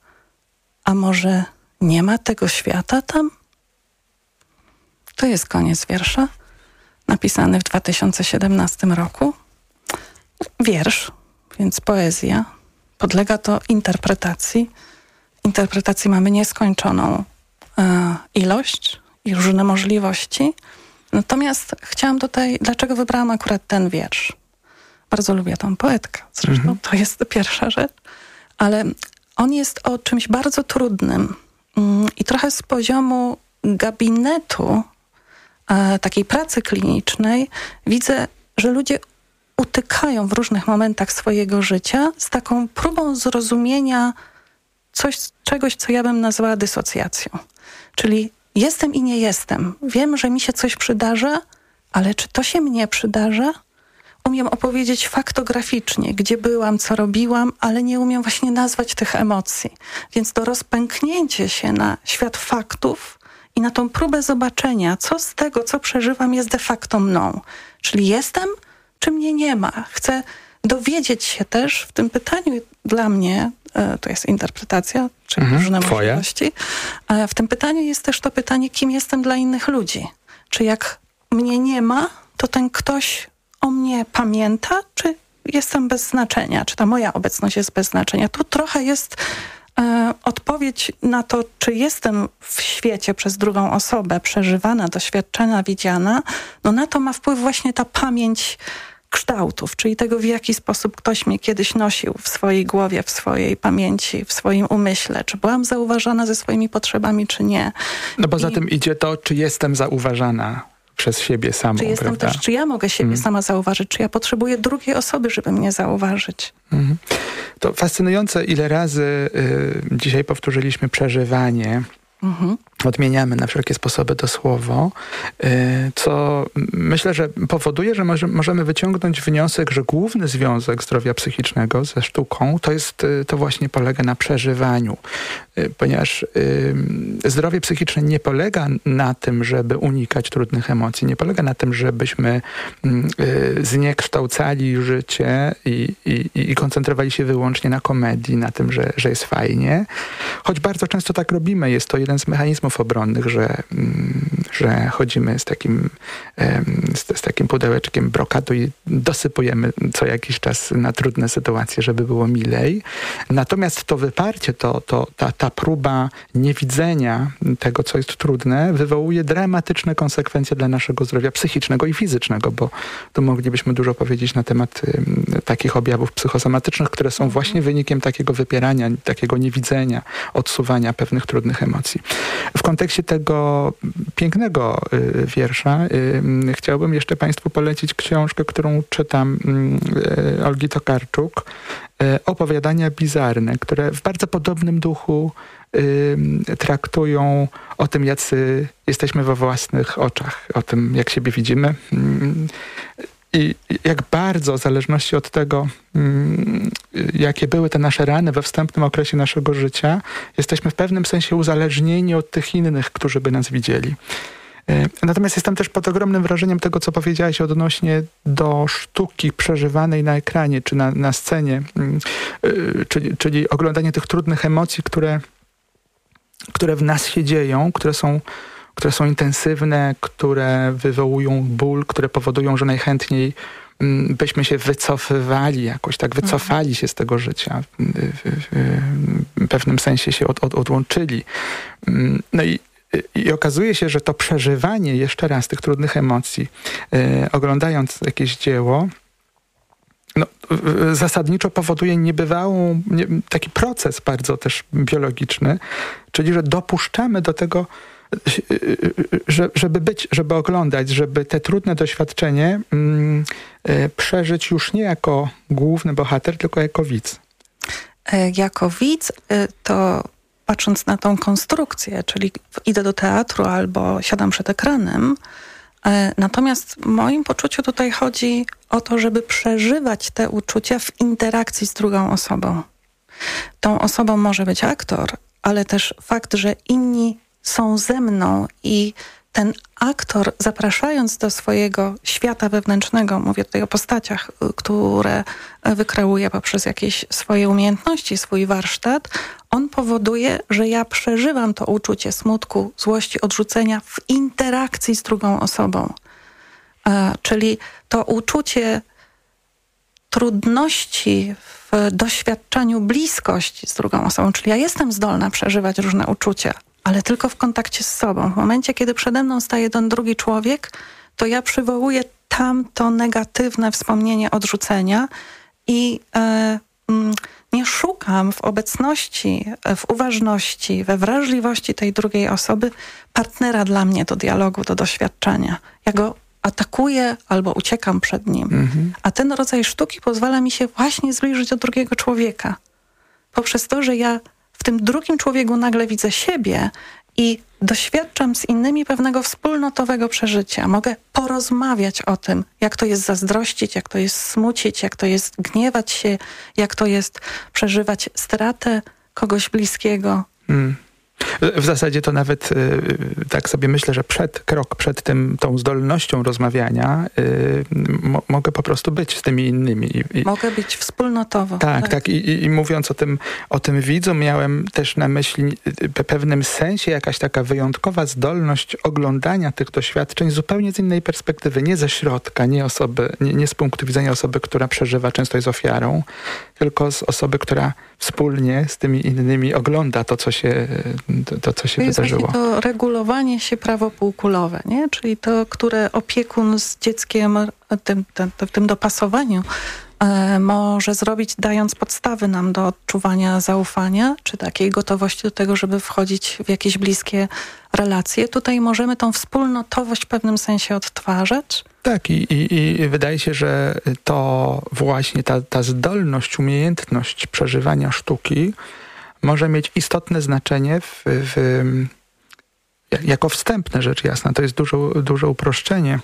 Speaker 5: A może nie ma tego świata tam? To jest koniec wiersza, napisany w dwa tysiące siedemnastym roku. wiersz, więc poezja. Podlega to interpretacji. Interpretacji mamy nieskończoną e, ilość i różne możliwości. Natomiast chciałam tutaj, dlaczego wybrałam akurat ten wiersz? Bardzo lubię tą poetkę, zresztą mm-hmm. to jest pierwsza rzecz, ale on jest o czymś bardzo trudnym mm, i trochę z poziomu gabinetu e, takiej pracy klinicznej widzę, że ludzie utykają w różnych momentach swojego życia z taką próbą zrozumienia coś, czegoś, co ja bym nazwała dysocjacją. Czyli jestem i nie jestem. Wiem, że mi się coś przydarza, ale czy to się mnie przydarza? Umiem opowiedzieć faktograficznie, gdzie byłam, co robiłam, ale nie umiem właśnie nazwać tych emocji. Więc to rozpęknięcie się na świat faktów i na tą próbę zobaczenia, co z tego, co przeżywam, jest de facto mną. Czyli jestem, czy mnie nie ma. Chcę dowiedzieć się też w tym pytaniu dla mnie, to jest interpretacja, czyli mhm, różne twoje. możliwości, w tym pytaniu jest też to pytanie, kim jestem dla innych ludzi. Czy jak mnie nie ma, to ten ktoś o mnie pamięta, czy jestem bez znaczenia, czy ta moja obecność jest bez znaczenia. Tu trochę jest e, odpowiedź na to, czy jestem w świecie przez drugą osobę przeżywana, doświadczana, widziana, no na to ma wpływ właśnie ta pamięć kształtów, czyli tego, w jaki sposób ktoś mnie kiedyś nosił w swojej głowie, w swojej pamięci, w swoim umyśle. Czy byłam zauważana ze swoimi potrzebami, czy nie.
Speaker 4: No bo za
Speaker 5: I...
Speaker 4: tym idzie to, czy jestem zauważana przez siebie samą,
Speaker 5: Czy jestem
Speaker 4: prawda?
Speaker 5: też, czy ja mogę siebie mm. sama zauważyć, czy ja potrzebuję drugiej osoby, żeby mnie zauważyć. Mm.
Speaker 4: To fascynujące, ile razy y, dzisiaj powtórzyliśmy przeżywanie. Mhm. Odmieniamy na wszelkie sposoby to słowo, co myślę, że powoduje, że może, możemy wyciągnąć wniosek, że główny związek zdrowia psychicznego ze sztuką to jest, to właśnie polega na przeżywaniu. Ponieważ zdrowie psychiczne nie polega na tym, żeby unikać trudnych emocji, nie polega na tym, żebyśmy zniekształcali życie i, i, i koncentrowali się wyłącznie na komedii, na tym, że, że jest fajnie. Choć bardzo często tak robimy, jest to jeden z mechanizmów obronnych, że, że chodzimy z takim, z, z takim pudełeczkiem brokatu i dosypujemy co jakiś czas na trudne sytuacje, żeby było milej. Natomiast to wyparcie, to, to, ta, ta próba niewidzenia tego, co jest trudne, wywołuje dramatyczne konsekwencje dla naszego zdrowia psychicznego i fizycznego, bo tu moglibyśmy dużo powiedzieć na temat y, takich objawów psychosomatycznych, które są właśnie wynikiem takiego wypierania, takiego niewidzenia, odsuwania pewnych trudnych emocji. W kontekście tego pięknego y, wiersza y, chciałbym jeszcze Państwu polecić książkę, którą czytam y, Olgi Tokarczuk, y, Opowiadania bizarne, które w bardzo podobnym duchu y, traktują o tym, jacy jesteśmy we własnych oczach, o tym, jak siebie widzimy. Y, I jak bardzo, w zależności od tego, jakie były te nasze rany we wstępnym okresie naszego życia, jesteśmy w pewnym sensie uzależnieni od tych innych, którzy by nas widzieli. Natomiast jestem też pod ogromnym wrażeniem tego, co powiedziałaś odnośnie do sztuki przeżywanej na ekranie, czy na, na scenie, czyli, czyli oglądanie tych trudnych emocji, które, które w nas się dzieją, które są które są intensywne, które wywołują ból, które powodują, że najchętniej byśmy się wycofywali jakoś, tak wycofali się z tego życia, w, w, w pewnym sensie się od, od, odłączyli. No i, i okazuje się, że to przeżywanie jeszcze raz tych trudnych emocji, yy, oglądając jakieś dzieło, no, zasadniczo powoduje niebywałą, nie, taki proces bardzo też biologiczny, czyli że dopuszczamy do tego, żeby być, żeby oglądać, żeby te trudne doświadczenie mm, przeżyć już nie jako główny bohater, tylko jako widz.
Speaker 5: Jako widz to patrząc na tą konstrukcję, czyli idę do teatru albo siadam przed ekranem, natomiast w moim poczuciu tutaj chodzi o to, żeby przeżywać te uczucia w interakcji z drugą osobą. Tą osobą może być aktor, ale też fakt, że inni są ze mną i ten aktor, zapraszając do swojego świata wewnętrznego, mówię tutaj o postaciach, które wykreuje poprzez jakieś swoje umiejętności, swój warsztat, on powoduje, że ja przeżywam to uczucie smutku, złości, odrzucenia w interakcji z drugą osobą. Czyli to uczucie trudności w doświadczaniu bliskości z drugą osobą, czyli ja jestem zdolna przeżywać różne uczucia, ale tylko w kontakcie z sobą. W momencie, kiedy przede mną staje ten drugi człowiek, to ja przywołuję tamto negatywne wspomnienie odrzucenia i e, mm, nie szukam w obecności, w uważności, we wrażliwości tej drugiej osoby partnera dla mnie do dialogu, do doświadczenia. Ja go atakuję albo uciekam przed nim. Mhm. A ten rodzaj sztuki pozwala mi się właśnie zbliżyć do drugiego człowieka. Poprzez to, że ja w tym drugim człowieku nagle widzę siebie i doświadczam z innymi pewnego wspólnotowego przeżycia. Mogę porozmawiać o tym, jak to jest zazdrościć, jak to jest smucić, jak to jest gniewać się, jak to jest przeżywać stratę kogoś bliskiego. Hmm.
Speaker 4: W zasadzie to nawet y, tak sobie myślę, że przed krok przed tym, tą zdolnością rozmawiania y, mo, mogę po prostu być z tymi innymi. I,
Speaker 5: mogę być wspólnotowo.
Speaker 4: Tak, tak. tak I, i, i mówiąc o tym, o tym widzu, miałem też na myśli w pewnym sensie jakaś taka wyjątkowa zdolność oglądania tych doświadczeń zupełnie z innej perspektywy. Nie ze środka, nie, osoby, nie, nie z punktu widzenia osoby, która przeżywa, często jest ofiarą, tylko z osoby, która wspólnie z tymi innymi ogląda to, co się, to, to, co się
Speaker 5: to jest
Speaker 4: wydarzyło.
Speaker 5: To regulowanie się prawo półkulowe, nie? Czyli to, które opiekun z dzieckiem tym, tym, w tym dopasowaniu e, może zrobić, dając podstawy nam do odczuwania zaufania, czy takiej gotowości do tego, żeby wchodzić w jakieś bliskie relacje. Tutaj możemy tą wspólnotowość w pewnym sensie odtwarzać.
Speaker 4: Tak, i, i, i wydaje się, że to właśnie ta, ta zdolność, umiejętność przeżywania sztuki może mieć istotne znaczenie w, w, jako wstępne, rzecz jasna. To jest duże, duże uproszczenie,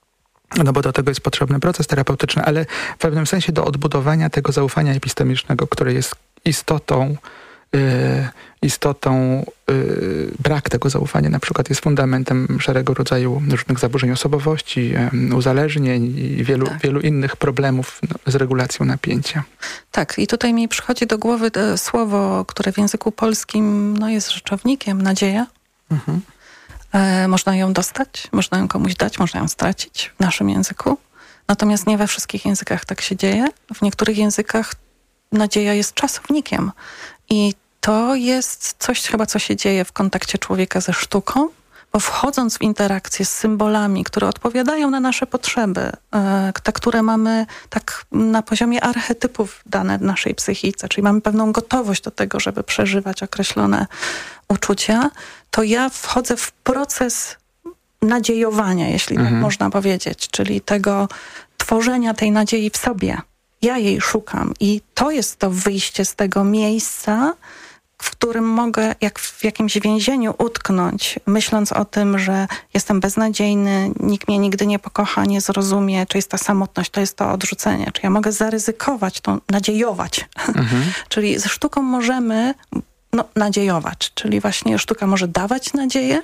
Speaker 4: no bo do tego jest potrzebny proces terapeutyczny, ale w pewnym sensie do odbudowania tego zaufania epistemicznego, które jest istotą Yy, istotą yy, brak tego zaufania na przykład jest fundamentem szeregu rodzaju różnych zaburzeń osobowości, yy, uzależnień i wielu, tak. wielu innych problemów no, z regulacją napięcia.
Speaker 5: Tak, i tutaj mi przychodzi do głowy to słowo, które w języku polskim no, jest rzeczownikiem, nadzieja. Mhm. E, można ją dostać, można ją komuś dać, można ją stracić w naszym języku. Natomiast nie we wszystkich językach tak się dzieje. W niektórych językach nadzieja jest czasownikiem. I to jest coś chyba, co się dzieje w kontakcie człowieka ze sztuką, bo wchodząc w interakcję z symbolami, które odpowiadają na nasze potrzeby, te, które mamy tak na poziomie archetypów dane w naszej psychice, czyli mamy pewną gotowość do tego, żeby przeżywać określone uczucia, to ja wchodzę w proces nadziejowania, jeśli mhm. tak można powiedzieć, czyli tego tworzenia tej nadziei w sobie. Ja jej szukam i to jest to wyjście z tego miejsca, w którym mogę jak w jakimś więzieniu utknąć, myśląc o tym, że jestem beznadziejny, nikt mnie nigdy nie pokocha, nie zrozumie, czy jest ta samotność, to jest to odrzucenie. Czy ja mogę zaryzykować, to nadziejować. Mhm. Czyli ze sztuką możemy no, nadziejować, czyli właśnie sztuka może dawać nadzieję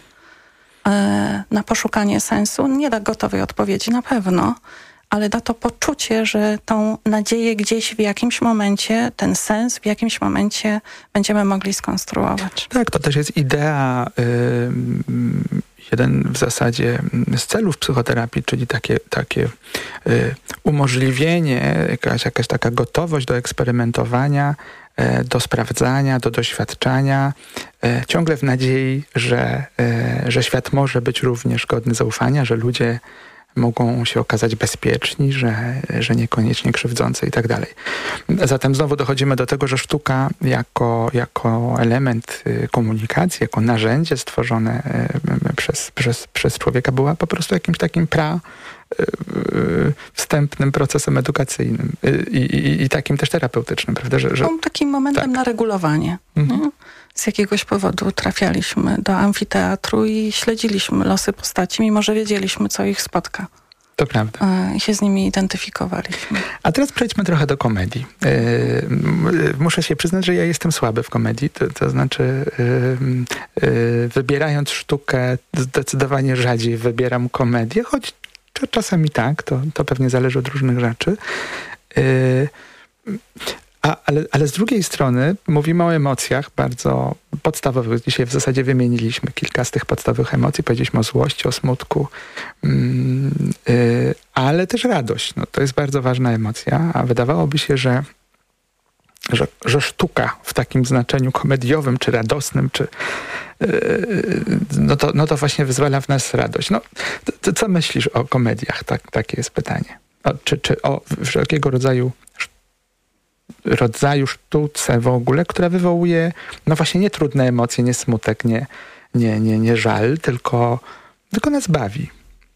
Speaker 5: e, na poszukanie sensu. Nie da gotowej odpowiedzi na pewno, ale da to poczucie, że tą nadzieję gdzieś w jakimś momencie, ten sens w jakimś momencie będziemy mogli skonstruować.
Speaker 4: Tak, to też jest idea, y, jeden w zasadzie z celów psychoterapii, czyli takie, takie y, umożliwienie, jakaś, jakaś taka gotowość do eksperymentowania, y, do sprawdzania, do doświadczania, y, ciągle w nadziei, że, y, że świat może być również godny zaufania, że ludzie mogą się okazać bezpieczni, że, że niekoniecznie krzywdzący i tak dalej. Zatem znowu dochodzimy do tego, że sztuka jako, jako element komunikacji, jako narzędzie stworzone przez, przez, przez człowieka była po prostu jakimś takim pra wstępnym procesem edukacyjnym i, i, i takim też terapeutycznym, prawda? Że, że...
Speaker 5: Takim momentem tak. na regulowanie. Mhm. Z jakiegoś powodu trafialiśmy do amfiteatru i śledziliśmy losy postaci, mimo że wiedzieliśmy, co ich spotka.
Speaker 4: To prawda.
Speaker 5: I się z nimi identyfikowaliśmy.
Speaker 4: A teraz przejdźmy trochę do komedii. Yy, muszę się przyznać, że ja jestem słaby w komedii, to, to znaczy yy, yy, wybierając sztukę zdecydowanie rzadziej wybieram komedię, choć czasami tak, to, to pewnie zależy od różnych rzeczy. Yy, A, ale, ale z drugiej strony mówimy o emocjach bardzo podstawowych. Dzisiaj w zasadzie wymieniliśmy kilka z tych podstawowych emocji. Powiedzieliśmy o złości, o smutku, mm, yy, ale też radość. No, to jest bardzo ważna emocja, a wydawałoby się, że Że, że sztuka w takim znaczeniu komediowym, czy radosnym, czy yy, no, to, no to właśnie wyzwala w nas radość. No, to, to co myślisz o komediach? Tak, takie jest pytanie. O, czy, czy o wszelkiego rodzaju rodzaju sztuce w ogóle, która wywołuje no właśnie nie trudne emocje, nie smutek, nie, nie, nie, nie żal, tylko, tylko nas bawi.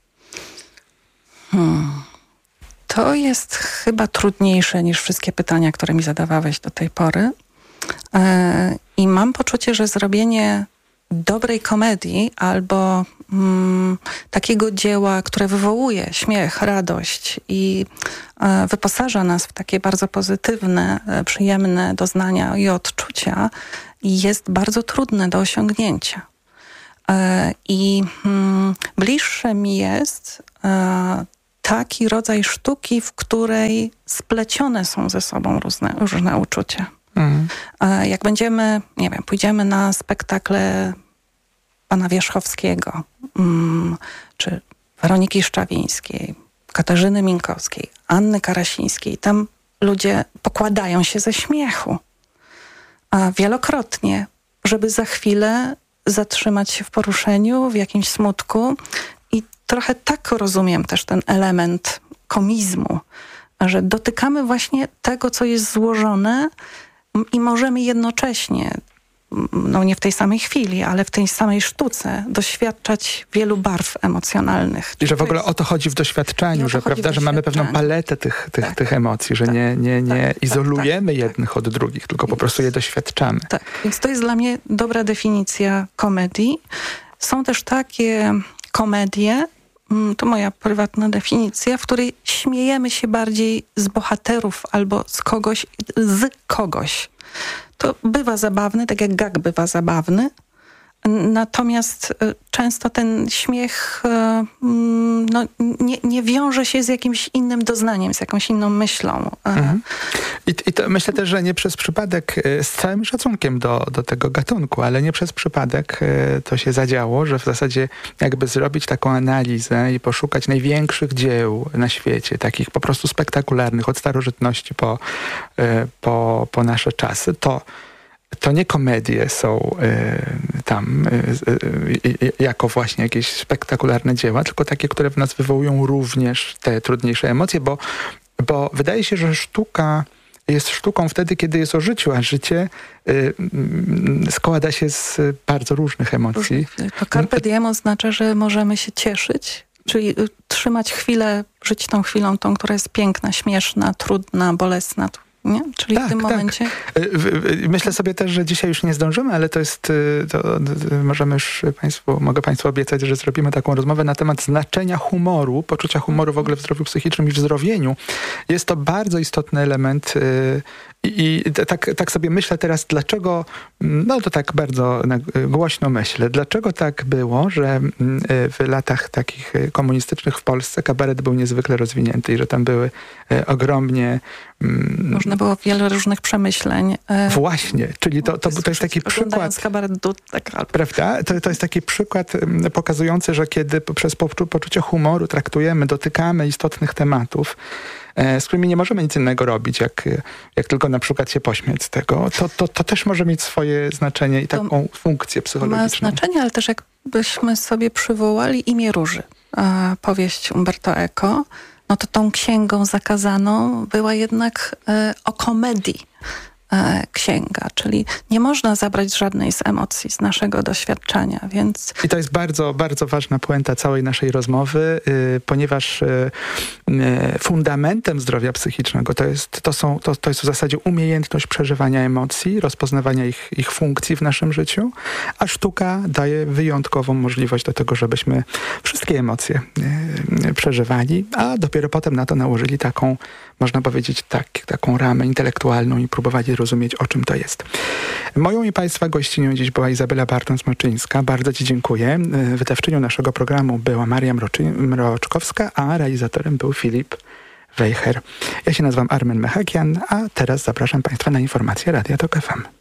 Speaker 5: Hmm. To jest chyba trudniejsze niż wszystkie pytania, które mi zadawałeś do tej pory. I mam poczucie, że zrobienie dobrej komedii albo mm, takiego dzieła, które wywołuje śmiech, radość i e, wyposaża nas w takie bardzo pozytywne, e, przyjemne doznania i odczucia, jest bardzo trudne do osiągnięcia. E, I mm, bliższe mi jest e, taki rodzaj sztuki, w której splecione są ze sobą różne, różne uczucia. Mhm. Jak będziemy, nie wiem, pójdziemy na spektakle pana Wierzchowskiego, mm, czy Weroniki Szczawińskiej, Katarzyny Minkowskiej, Anny Karasińskiej, tam ludzie pokładają się ze śmiechu. A wielokrotnie, żeby za chwilę zatrzymać się w poruszeniu, w jakimś smutku. I trochę tak rozumiem też ten element komizmu, że dotykamy właśnie tego, co jest złożone i możemy jednocześnie, no nie w tej samej chwili, ale w tej samej sztuce doświadczać wielu barw emocjonalnych.
Speaker 4: I że w ogóle o to chodzi w doświadczaniu, że, prawda, że mamy pewną paletę tych, tych, tak. tych emocji, że tak. nie, nie, nie tak. izolujemy tak. jednych od drugich, tylko po prostu je doświadczamy.
Speaker 5: Tak, więc to jest dla mnie dobra definicja komedii. Są też takie komedie, to moja prywatna definicja, w której śmiejemy się bardziej z bohaterów albo z kogoś, z kogoś. To bywa zabawne, tak jak gag bywa zabawny, natomiast często ten śmiech no, nie, nie wiąże się z jakimś innym doznaniem, z jakąś inną myślą.
Speaker 4: Mhm. I, I to myślę też, że nie przez przypadek, z całym szacunkiem do, do tego gatunku, ale nie przez przypadek to się zadziało, że w zasadzie jakby zrobić taką analizę i poszukać największych dzieł na świecie, takich po prostu spektakularnych, od starożytności po, po, po nasze czasy, to To nie komedie są y, tam y, y, jako właśnie jakieś spektakularne dzieła, tylko takie, które w nas wywołują również te trudniejsze emocje, bo, bo wydaje się, że sztuka jest sztuką wtedy, kiedy jest o życiu, a życie y, y, składa się z bardzo różnych emocji.
Speaker 5: To carpe diem oznacza, że możemy się cieszyć, czyli trzymać chwilę, żyć tą chwilą, tą, która jest piękna, śmieszna, trudna, bolesna. Nie? Czyli tak, w tym momencie...
Speaker 4: Tak. Myślę sobie też, że dzisiaj już nie zdążymy, ale to jest... To, to możemy już Państwu, mogę Państwu obiecać, że zrobimy taką rozmowę na temat znaczenia humoru, poczucia humoru w ogóle w zdrowiu psychicznym i w zdrowieniu. Jest to bardzo istotny element i, i tak, tak sobie myślę teraz, dlaczego, no to tak bardzo głośno myślę, dlaczego tak było, że w latach takich komunistycznych w Polsce kabaret był niezwykle rozwinięty i że tam były ogromnie...
Speaker 5: Można było wiele różnych przemyśleń.
Speaker 4: Właśnie, czyli to, to, to jest taki przykład...
Speaker 5: kabaretu, tak,
Speaker 4: prawda? To, to jest taki przykład pokazujący, że kiedy przez poczucie humoru traktujemy, dotykamy istotnych tematów, z którymi nie możemy nic innego robić, jak, jak tylko na przykład się pośmiać z tego, to, to, to też może mieć swoje znaczenie i taką to funkcję psychologiczną.
Speaker 5: Ma znaczenie, ale też jakbyśmy sobie przywołali Imię Róży, powieść Umberto Eco, no to tą księgą zakazaną była jednak e, o komedii e, księga, czyli nie można zabrać żadnej z emocji, z naszego doświadczenia, więc...
Speaker 4: I to jest bardzo, bardzo ważna puenta całej naszej rozmowy, y, ponieważ y, y, fundamentem zdrowia psychicznego to jest, to, są, to, to jest w zasadzie umiejętność przeżywania emocji, rozpoznawania ich, ich funkcji w naszym życiu, a sztuka daje wyjątkową możliwość do tego, żebyśmy wszystkie emocje y, y, przeżywali, a dopiero potem na to nałożyli taką, można powiedzieć, tak, taką ramę intelektualną i próbowali rozumieć, o czym to jest. Moją i Państwa gościnią dziś była Izabela Bartons-Mroczyńska. Bardzo Ci dziękuję. Wydawczynią naszego programu była Maria Mroczy- Mroczkowska, a realizatorem był Filip Weicher. Ja się nazywam Armen Mechakian, a teraz zapraszam Państwa na informacje Radia Tok F M.